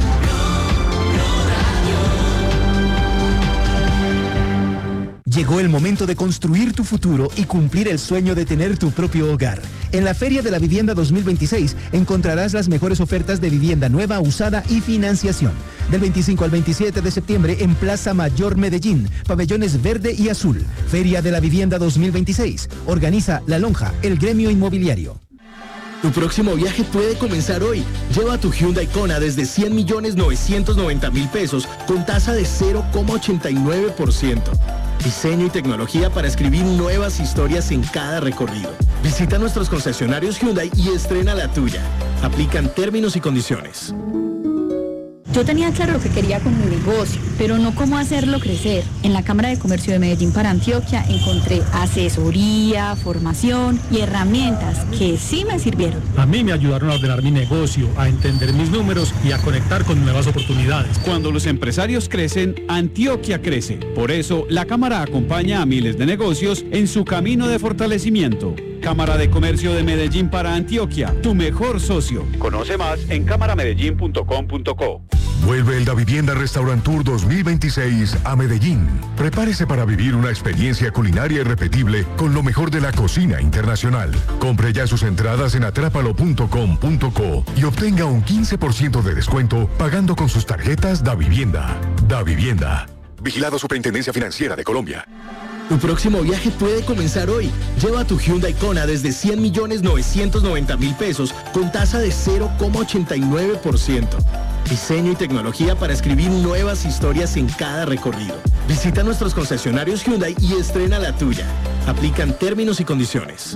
Llegó el momento de construir tu futuro y cumplir el sueño de tener tu propio hogar. En la Feria de la Vivienda 2026 encontrarás las mejores ofertas de vivienda nueva, usada y financiación. Del 25 al 27 de septiembre en Plaza Mayor Medellín, pabellones verde y azul. Feria de la Vivienda 2026. Organiza La Lonja, el gremio inmobiliario. Tu próximo viaje puede comenzar hoy. Lleva tu Hyundai Kona desde 100.990.000 pesos con tasa de 0,89%. Diseño y tecnología para escribir nuevas historias en cada recorrido. Visita nuestros concesionarios Hyundai y estrena la tuya. Aplican términos y condiciones. Yo tenía claro lo que quería con mi negocio, pero no cómo hacerlo crecer. En la Cámara de Comercio de Medellín para Antioquia encontré asesoría, formación y herramientas que sí me sirvieron. A mí me ayudaron a ordenar mi negocio, a entender mis números y a conectar con nuevas oportunidades. Cuando los empresarios crecen, Antioquia crece. Por eso, la Cámara acompaña a miles de negocios en su camino de fortalecimiento. Cámara de Comercio de Medellín para Antioquia, tu mejor socio. Conoce más en cámaramedellín.com.co. Vuelve el Davivienda Restaurant Tour 2026 a Medellín. Prepárese para vivir una experiencia culinaria irrepetible con lo mejor de la cocina internacional. Compre ya sus entradas en atrápalo.com.co y obtenga un 15% de descuento pagando con sus tarjetas Davivienda. Davivienda. Vigilado Superintendencia Financiera de Colombia. Tu próximo viaje puede comenzar hoy. Lleva tu Hyundai Kona desde 100.990.000 pesos con tasa de 0,89%. Diseño y tecnología para escribir nuevas historias en cada recorrido. Visita nuestros concesionarios Hyundai y estrena la tuya. Aplican términos y condiciones.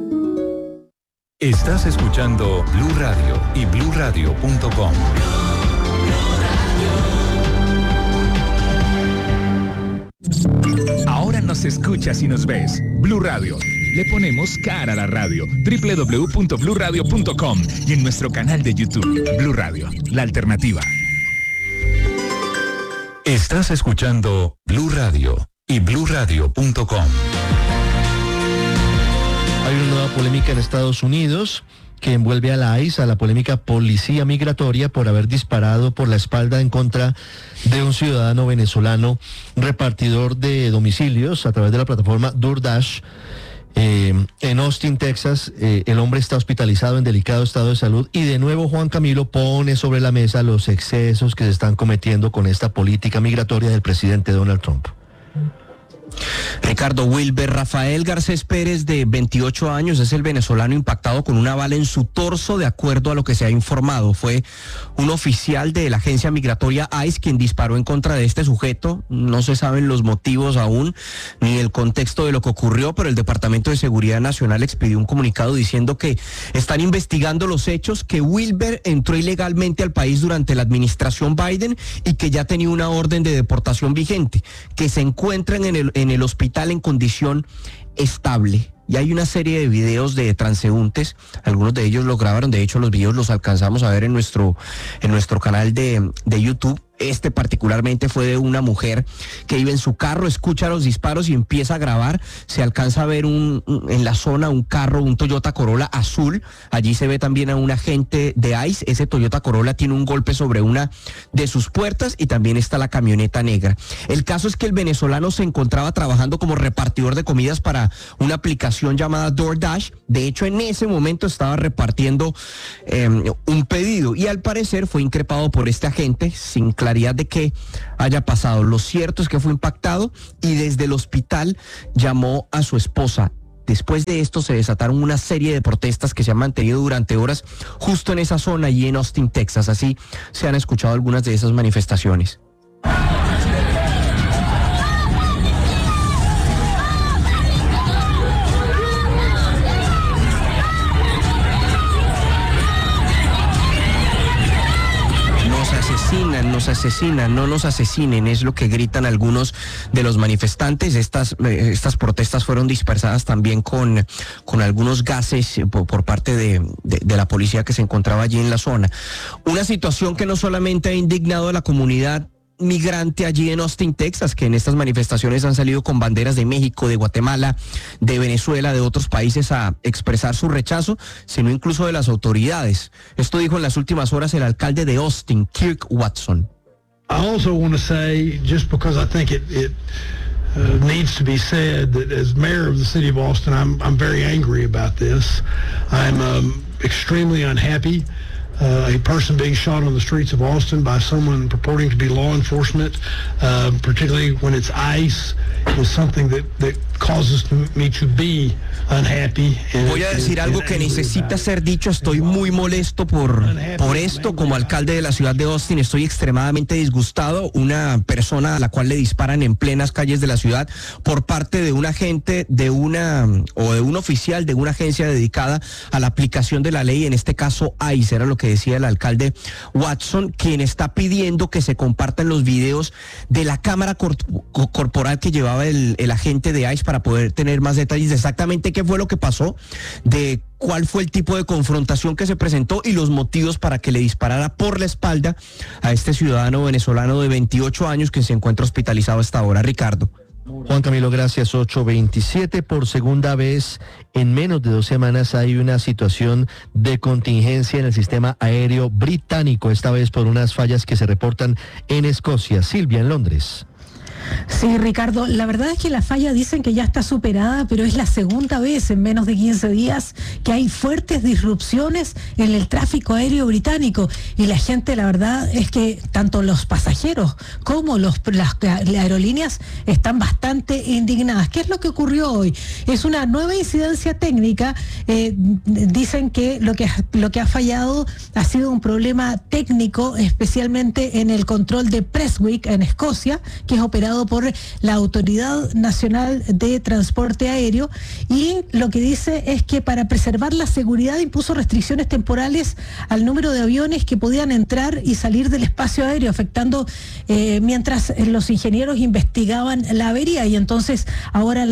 Estás escuchando Blue Radio y BlueRadio.com. Ahora nos escuchas y nos ves. Blue Radio. Le ponemos cara a la radio. www.bluradio.com y en nuestro canal de YouTube. Blue Radio, la alternativa. Estás escuchando Blue Radio y BlueRadio.com. Hay una nueva polémica en Estados Unidos que envuelve a la ICE, a la polémica policía migratoria, por haber disparado por la espalda en contra de un ciudadano venezolano repartidor de domicilios a través de la plataforma DoorDash. En Austin, Texas, el hombre está hospitalizado en delicado estado de salud y de nuevo Juan Camilo pone sobre la mesa los excesos que se están cometiendo con esta política migratoria del presidente Donald Trump. Ricardo, Wilber Rafael Garcés Pérez, de 28 años, es el venezolano impactado con una bala en su torso, de acuerdo a lo que se ha informado. Fue un oficial de la agencia migratoria ICE quien disparó en contra de este sujeto. No se saben los motivos aún, ni el contexto de lo que ocurrió, pero el Departamento de Seguridad Nacional expidió un comunicado diciendo que están investigando los hechos, que Wilber entró ilegalmente al país durante la administración Biden y que ya tenía una orden de deportación vigente, que se encuentran en el hospital en condición estable. Y hay una serie de videos de transeúntes, algunos de ellos lo grabaron, de hecho los videos los alcanzamos a ver en nuestro canal de YouTube. Este particularmente fue de una mujer que iba en su carro, escucha los disparos y empieza a grabar. Se alcanza a ver en la zona un carro, un Toyota Corolla azul. Allí se ve también a un agente de ICE. Ese Toyota Corolla tiene un golpe sobre una de sus puertas y también está la camioneta negra. El caso es que el venezolano se encontraba trabajando como repartidor de comidas para una aplicación llamada DoorDash. De hecho, en ese momento estaba repartiendo un pedido y al parecer fue increpado por este agente sin claridad de qué haya pasado. Lo cierto es que fue impactado y desde el hospital llamó a su esposa. Después de esto se desataron una serie de protestas que se han mantenido durante horas justo en esa zona y en Austin, Texas. Así se han escuchado algunas de esas manifestaciones. Nos asesinan, no nos asesinen, es lo que gritan algunos de los manifestantes. Estas protestas fueron dispersadas también con algunos gases por parte de la policía que se encontraba allí en la zona. Una situación que no solamente ha indignado a la comunidad migrante allí en Austin, Texas, que en estas manifestaciones han salido con banderas de México, de Guatemala, de Venezuela, de otros países a expresar su rechazo, sino incluso de las autoridades. Esto dijo en las últimas horas el alcalde de Austin, Kirk Watson. I also want to say, just because I think it needs to be said, that as mayor of the city of Austin, I'm very angry about this. I'm extremely unhappy. A person being shot on the streets of Austin by someone purporting to be law enforcement, particularly when it's ICE, is something that causes me to be unhappy. Voy a decir algo que necesita ser dicho. Estoy muy molesto por esto. Como alcalde de la ciudad de Austin, estoy extremadamente disgustado. Una persona a la cual le disparan en plenas calles de la ciudad por parte de un agente de un oficial de una agencia dedicada a la aplicación de la ley, en este caso ICE, era lo que decía el alcalde Watson, quien está pidiendo que se compartan los videos de la cámara corporal que llevaba el agente de ICE para poder tener más detalles de exactamente qué fue lo que pasó, de cuál fue el tipo de confrontación que se presentó y los motivos para que le disparara por la espalda a este ciudadano venezolano de 28 años que se encuentra hospitalizado hasta ahora. Ricardo. Juan Camilo, gracias. 8:27. Por segunda vez en menos de 2 semanas hay una situación de contingencia en el sistema aéreo británico, esta vez por unas fallas que se reportan en Escocia. Silvia, en Londres. Sí, Ricardo, la verdad es que la falla dicen que ya está superada, pero es la segunda vez en menos de 15 días que hay fuertes disrupciones en el tráfico aéreo británico y la gente, la verdad es que tanto los pasajeros como las aerolíneas están bastante indignadas. ¿Qué es lo que ocurrió hoy? Es una nueva incidencia técnica. Dicen que lo que ha fallado ha sido un problema técnico, especialmente en el control de Prestwick en Escocia, que es operado por la Autoridad Nacional de Transporte Aéreo, y lo que dice es que para preservar la seguridad impuso restricciones temporales al número de aviones que podían entrar y salir del espacio aéreo, afectando mientras los ingenieros investigaban la avería, y entonces ahora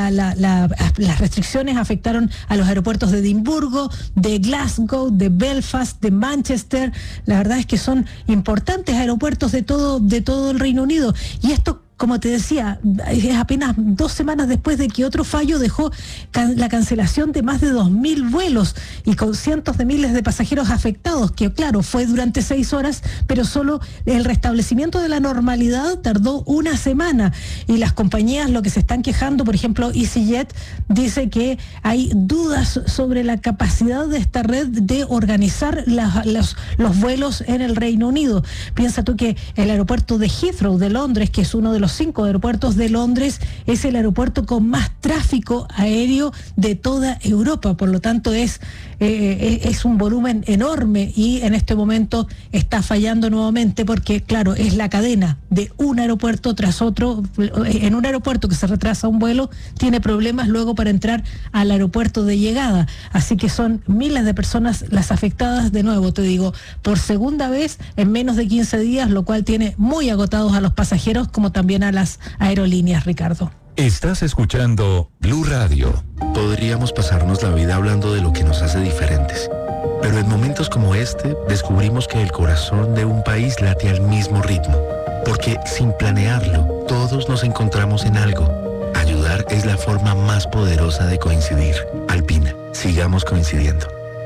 las restricciones afectaron a los aeropuertos de Edimburgo, de Glasgow, de Belfast, de Manchester. La verdad es que son importantes aeropuertos de todo el Reino Unido, y esto, como te decía, es apenas 2 semanas después de que otro fallo dejó la cancelación de más de 2.000 vuelos y con cientos de miles de pasajeros afectados, que claro, fue durante 6 horas, pero solo el restablecimiento de la normalidad tardó 1 semana. Y las compañías lo que se están quejando, por ejemplo, EasyJet dice que hay dudas sobre la capacidad de esta red de organizar los vuelos en el Reino Unido. Piensa tú que el aeropuerto de Heathrow de Londres, que es uno de los los 5 aeropuertos de Londres, es el aeropuerto con más tráfico aéreo de toda Europa. Por lo tanto, es un volumen enorme y en este momento está fallando nuevamente porque, claro, es la cadena de un aeropuerto tras otro. En un aeropuerto que se retrasa un vuelo, tiene problemas luego para entrar al aeropuerto de llegada. Así que son miles de personas las afectadas, de nuevo, te digo, por segunda vez en menos de 15 días, lo cual tiene muy agotados a los pasajeros como también a las aerolíneas, Ricardo. Estás escuchando Blue Radio. Podríamos pasarnos la vida hablando de lo que nos hace diferentes, pero en momentos como este descubrimos que el corazón de un país late al mismo ritmo, porque sin planearlo, todos nos encontramos en algo. Ayudar es la forma más poderosa de coincidir. Alpina, sigamos coincidiendo.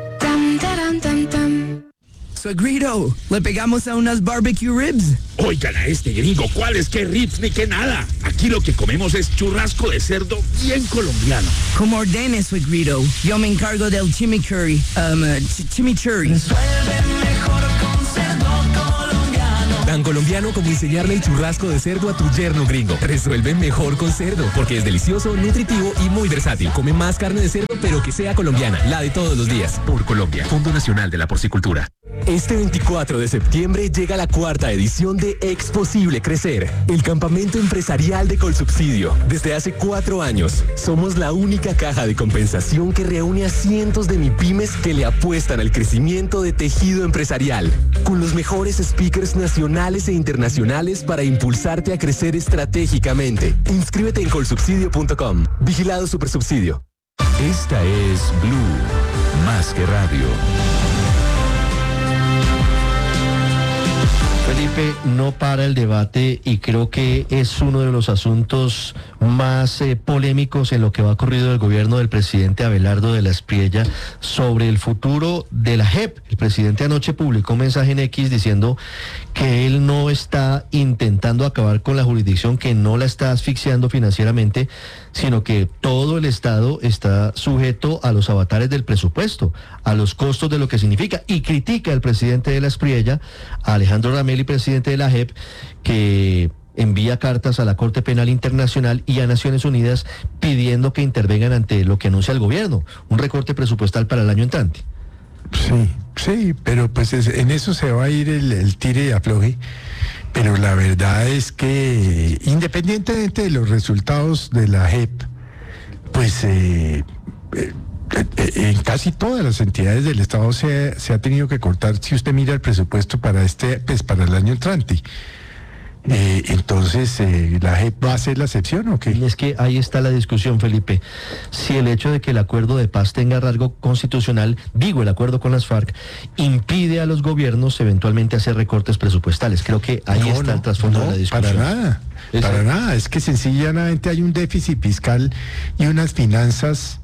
Suegrito, ¿le pegamos a unas barbecue ribs? Oigan a este gringo, ¿cuáles qué ribs ni qué nada? Aquí lo que comemos es churrasco de cerdo bien colombiano. Como ordene, suegrito. Yo me encargo del chimichurri. Chimichurri. Tan colombiano como enseñarle el churrasco de cerdo a tu yerno gringo. Resuelve mejor con cerdo, porque es delicioso, nutritivo y muy versátil. Come más carne de cerdo, pero que sea colombiana, la de todos los días. Por Colombia, Fondo Nacional de la Porcicultura. Este 24 de septiembre llega la 4ª edición de Exposible Crecer, el campamento empresarial de Colsubsidio. Desde hace 4 años, somos la única caja de compensación que reúne a cientos de MIPYMES que le apuestan al crecimiento de tejido empresarial, con los mejores speakers nacionales e internacionales para impulsarte a crecer estratégicamente. Inscríbete en colsubsidio.com. Vigilado Supersubsidio. Esta es Blue, más que radio. Felipe, no para el debate y creo que es uno de los asuntos más polémicos en lo que va ocurrido del gobierno del presidente Abelardo de la Espriella sobre el futuro de la JEP. El presidente anoche publicó un mensaje en X diciendo que él no está intentando acabar con la jurisdicción, que no la está asfixiando financieramente, sino que todo el Estado está sujeto a los avatares del presupuesto, a los costos de lo que significa, y critica al presidente de la Espriella, a Alejandro Ramelli, presidente de la JEP, que envía cartas a la Corte Penal Internacional y a Naciones Unidas pidiendo que intervengan ante lo que anuncia el gobierno, un recorte presupuestal para el año entrante. Sí, pero pues en eso se va a ir el tire y afloje. Pero la verdad es que, independientemente de los resultados de la JEP, pues en casi todas las entidades del Estado se ha tenido que cortar, si usted mira el presupuesto para para el año entrante. Entonces, ¿la JEP va a ser la excepción o qué? Es que ahí está la discusión, Felipe. Si el hecho de que el acuerdo de paz tenga rasgo constitucional, el acuerdo con las FARC, impide a los gobiernos eventualmente hacer recortes presupuestales. Creo que ahí está el trasfondo de la discusión. Para nada. Es que sencillamente hay un déficit fiscal y unas finanzas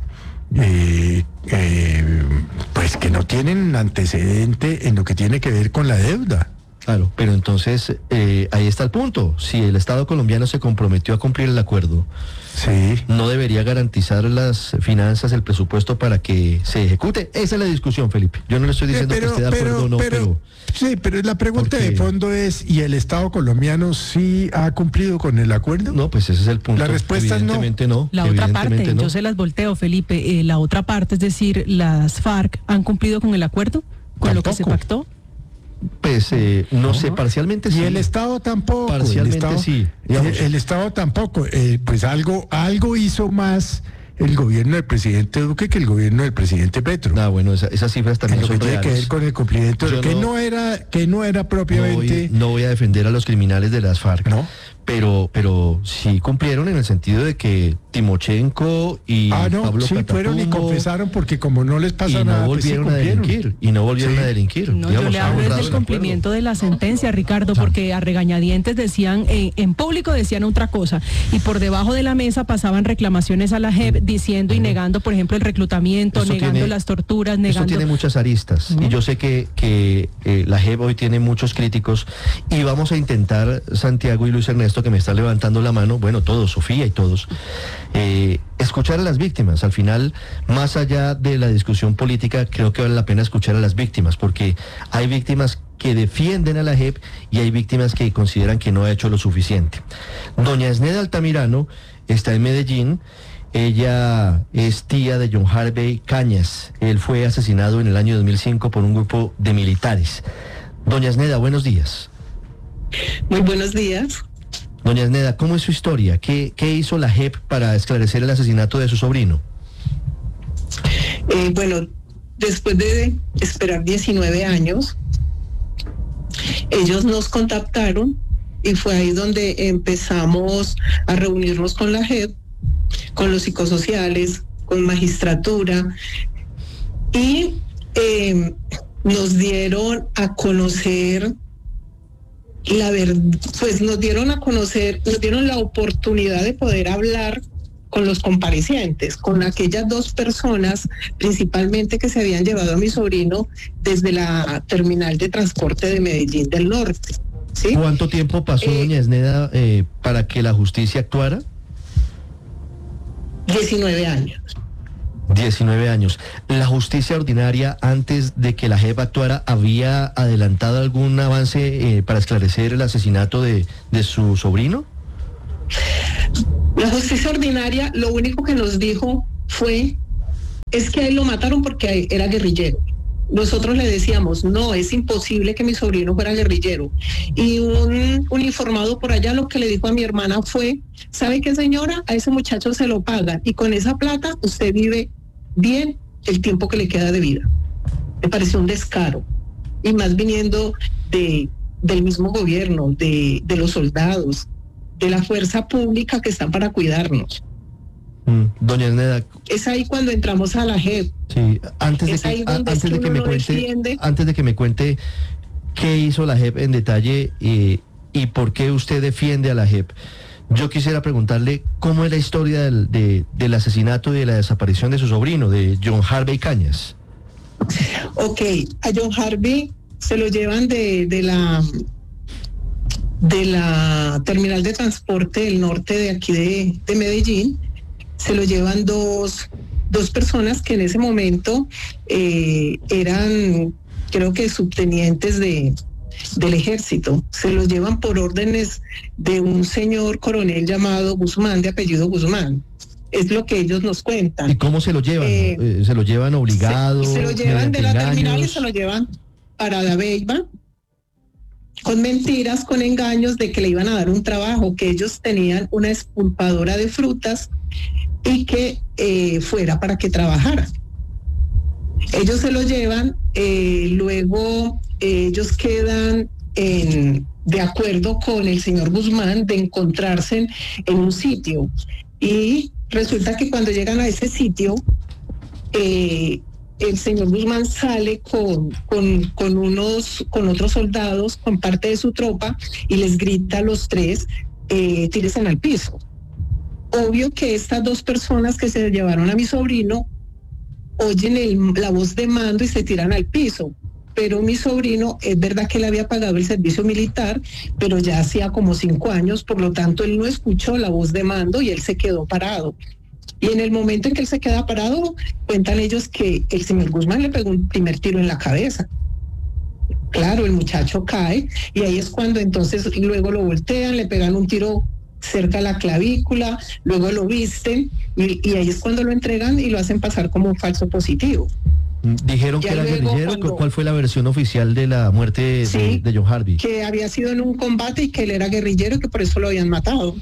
pues que no tienen antecedente en lo que tiene que ver con la deuda. Claro, pero entonces ahí está el punto. Si el Estado colombiano se comprometió a cumplir el acuerdo, ¿no debería garantizar las finanzas, el presupuesto para que se ejecute? Esa es la discusión, Felipe. Yo no le estoy diciendo que esté de acuerdo o no, pero... Sí, pero la pregunta de fondo es, ¿y el Estado colombiano sí ha cumplido con el acuerdo? No, pues ese es el punto. La respuesta es no. La otra parte, yo se las volteo, Felipe. La otra parte, es decir, ¿las FARC han cumplido con el acuerdo? ¿Con lo que se pactó? Pues no sé, parcialmente sí. Y el Estado tampoco. Parcialmente sí. El Estado tampoco. Pues algo hizo más el gobierno del presidente Duque que el gobierno del presidente Petro. Bueno, esas cifras también son reales. Tiene que ver con el cumplimiento, que no era propiamente... No voy a defender a los criminales de las FARC. ¿No? Pero sí cumplieron en el sentido de que Timochenko y Pablo Catatumbo fueron y confesaron, porque como no les pasa nada, no volvieron a delinquir. No, yo le hablo del cumplimiento de la sentencia, Ricardo, porque a regañadientes decían, en público decían otra cosa, y por debajo de la mesa pasaban reclamaciones a la JEP diciendo y negando, por ejemplo, el reclutamiento, negando las torturas, negando... Eso tiene muchas aristas, y yo sé que la JEP hoy tiene muchos críticos, y vamos a intentar, Santiago y Luis Ernesto, que me está levantando la mano, bueno, todos, Sofía y todos, escuchar a las víctimas. Al final, más allá de la discusión política, creo que vale la pena escuchar a las víctimas, porque hay víctimas que defienden a la JEP y hay víctimas que consideran que no ha hecho lo suficiente. Doña Esneda Altamirano está en Medellín. Ella es tía de John Harvey Cañas. Él fue asesinado en el año 2005 por un grupo de militares. Doña Esneda, buenos días. Muy buenos días. Doña Esneda, ¿cómo es su historia? ¿Qué hizo la JEP para esclarecer el asesinato de su sobrino? Bueno, después de esperar 19 años, ellos nos contactaron y fue ahí donde empezamos a reunirnos con la JEP, con los psicosociales, con magistratura, y nos dieron a conocer nos dieron la oportunidad de poder hablar con los comparecientes, con aquellas dos personas principalmente que se habían llevado a mi sobrino desde la terminal de transporte de Medellín del Norte. ¿Sí? ¿Cuánto tiempo pasó, doña Esneda, para que la justicia actuara? 19 años. 19 años. ¿La justicia ordinaria, antes de que la JEP actuara, había adelantado algún avance para esclarecer el asesinato de su sobrino? La justicia ordinaria lo único que nos dijo es que a él lo mataron porque era guerrillero. Nosotros le decíamos, no, es imposible que mi sobrino fuera guerrillero. Y un informado por allá lo que le dijo a mi hermana fue, ¿sabe qué, señora? A ese muchacho se lo pagan y con esa plata usted vive bien el tiempo que le queda de vida. Me pareció un descaro, y más viniendo del mismo gobierno, de los soldados, de la fuerza pública que están para cuidarnos. Doña Esneda, es ahí cuando entramos a la JEP. Sí, antes de que me cuente qué hizo la JEP en detalle y por qué usted defiende a la JEP, yo quisiera preguntarle cómo es la historia del asesinato y de la desaparición de su sobrino, de John Harvey Cañas. Ok, a John Harvey se lo llevan de la terminal de transporte del norte de aquí de Medellín. Se lo llevan dos personas que en ese momento eran, creo que subtenientes del ejército. Se los llevan por órdenes de un señor coronel llamado Guzmán, de apellido Guzmán. Es lo que ellos nos cuentan. ¿Y cómo se lo llevan? ¿Se lo llevan obligados? Se lo llevan de la terminal y se lo llevan para Dabeiba, con mentiras, con engaños de que le iban a dar un trabajo, que ellos tenían una expulpadora de frutas y que fuera para que trabajara. Ellos se lo llevan, luego ellos quedan de acuerdo con el señor Guzmán de encontrarse en un sitio, y resulta que cuando llegan a ese sitio, el señor Guzmán sale con otros soldados, con parte de su tropa, y les grita a los tres, tírense al piso. Obvio que estas dos personas que se llevaron a mi sobrino oyen la voz de mando y se tiran al piso. Pero mi sobrino, es verdad que él había pagado el servicio militar, pero ya hacía como 5 años, por lo tanto él no escuchó la voz de mando y él se quedó parado. Y en el momento en que él se queda parado, cuentan ellos que el señor Guzmán le pegó un primer tiro en la cabeza. Claro, el muchacho cae, y ahí es cuando entonces luego lo voltean, le pegan un tiro cerca a la clavícula, luego lo visten, y ahí es cuando lo entregan y lo hacen pasar como un falso positivo. ¿Dijeron que era guerrillero? ¿Cuál fue la versión oficial de la muerte de John Harvey? Que había sido en un combate y que él era guerrillero y que por eso lo habían matado.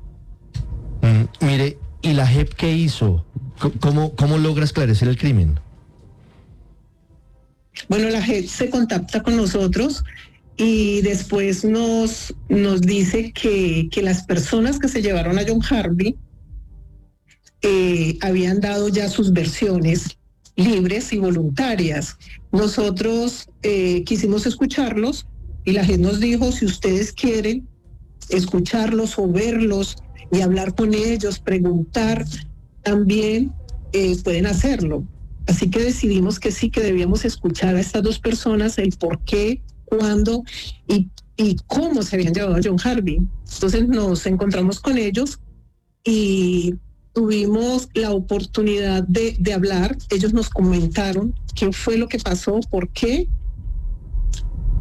Mire, ¿y la JEP qué hizo? ¿Cómo logra esclarecer el crimen? Bueno, la JEP se contacta con nosotros y después nos dice que las personas que se llevaron a John Harvey habían dado ya sus versiones libres y voluntarias. Nosotros quisimos escucharlos y la gente nos dijo, si ustedes quieren escucharlos o verlos y hablar con ellos, preguntar, también pueden hacerlo. Así que decidimos que sí, que debíamos escuchar a estas dos personas, el por qué, cuándo y cómo se habían llevado a John Harvey. Entonces nos encontramos con ellos y tuvimos la oportunidad de hablar. Ellos nos comentaron qué fue lo que pasó, por qué,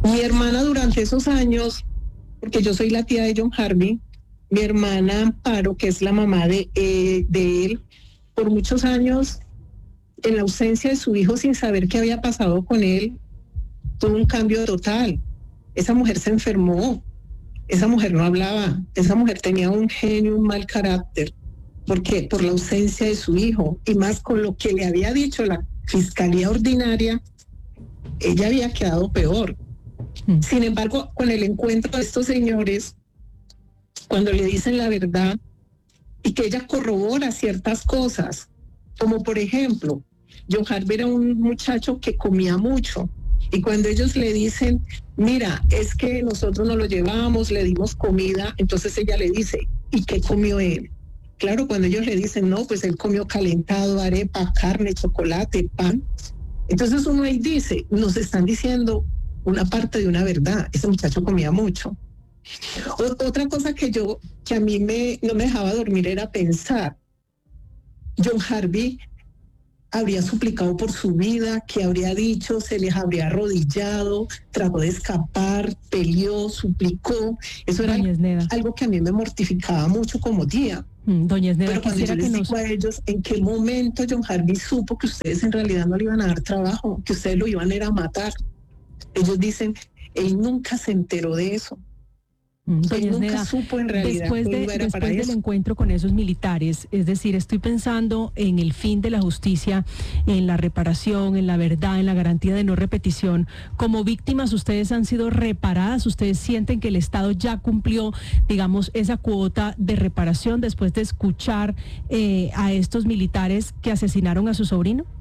Mi hermana durante esos años, porque yo soy la tía de John Harvey, mi hermana Amparo, que es la mamá de él, por muchos años, en la ausencia de su hijo, sin saber qué había pasado con él, tuvo un cambio total. Esa mujer se enfermó, esa mujer no hablaba, esa mujer tenía un genio, un mal carácter, porque por la ausencia de su hijo, y más con lo que le había dicho la Fiscalía Ordinaria, ella había quedado peor. Sin embargo, con el encuentro de estos señores, cuando le dicen la verdad y que ella corrobora ciertas cosas, como por ejemplo, John Harvey era un muchacho que comía mucho, y cuando ellos le dicen, mira, es que nosotros nos lo llevamos, le dimos comida, entonces ella le dice, ¿y qué comió él? Claro, cuando ellos le dicen, no, pues él comió calentado, arepa, carne, chocolate, pan. Entonces uno ahí dice, nos están diciendo una parte de una verdad, ese muchacho comía mucho. Otra cosa que a mí no me dejaba dormir era pensar, John Harvey habría suplicado por su vida, que habría dicho, se les habría arrodillado, trató de escapar, peleó, suplicó. Eso era algo que a mí me mortificaba mucho como tía. Doña Esneda, pero cuando yo les digo a ellos, ¿en qué momento John Harvey supo que ustedes en realidad no le iban a dar trabajo, que ustedes lo iban a ir a matar? Ellos dicen, él nunca se enteró de eso. Él nunca supo en realidad después del encuentro con esos militares, es decir, estoy pensando en el fin de la justicia, en la reparación, en la verdad, en la garantía de no repetición. Como víctimas, ¿ustedes han sido reparadas? ¿Ustedes sienten que el Estado ya cumplió, digamos, esa cuota de reparación después de escuchar a estos militares que asesinaron a su sobrino?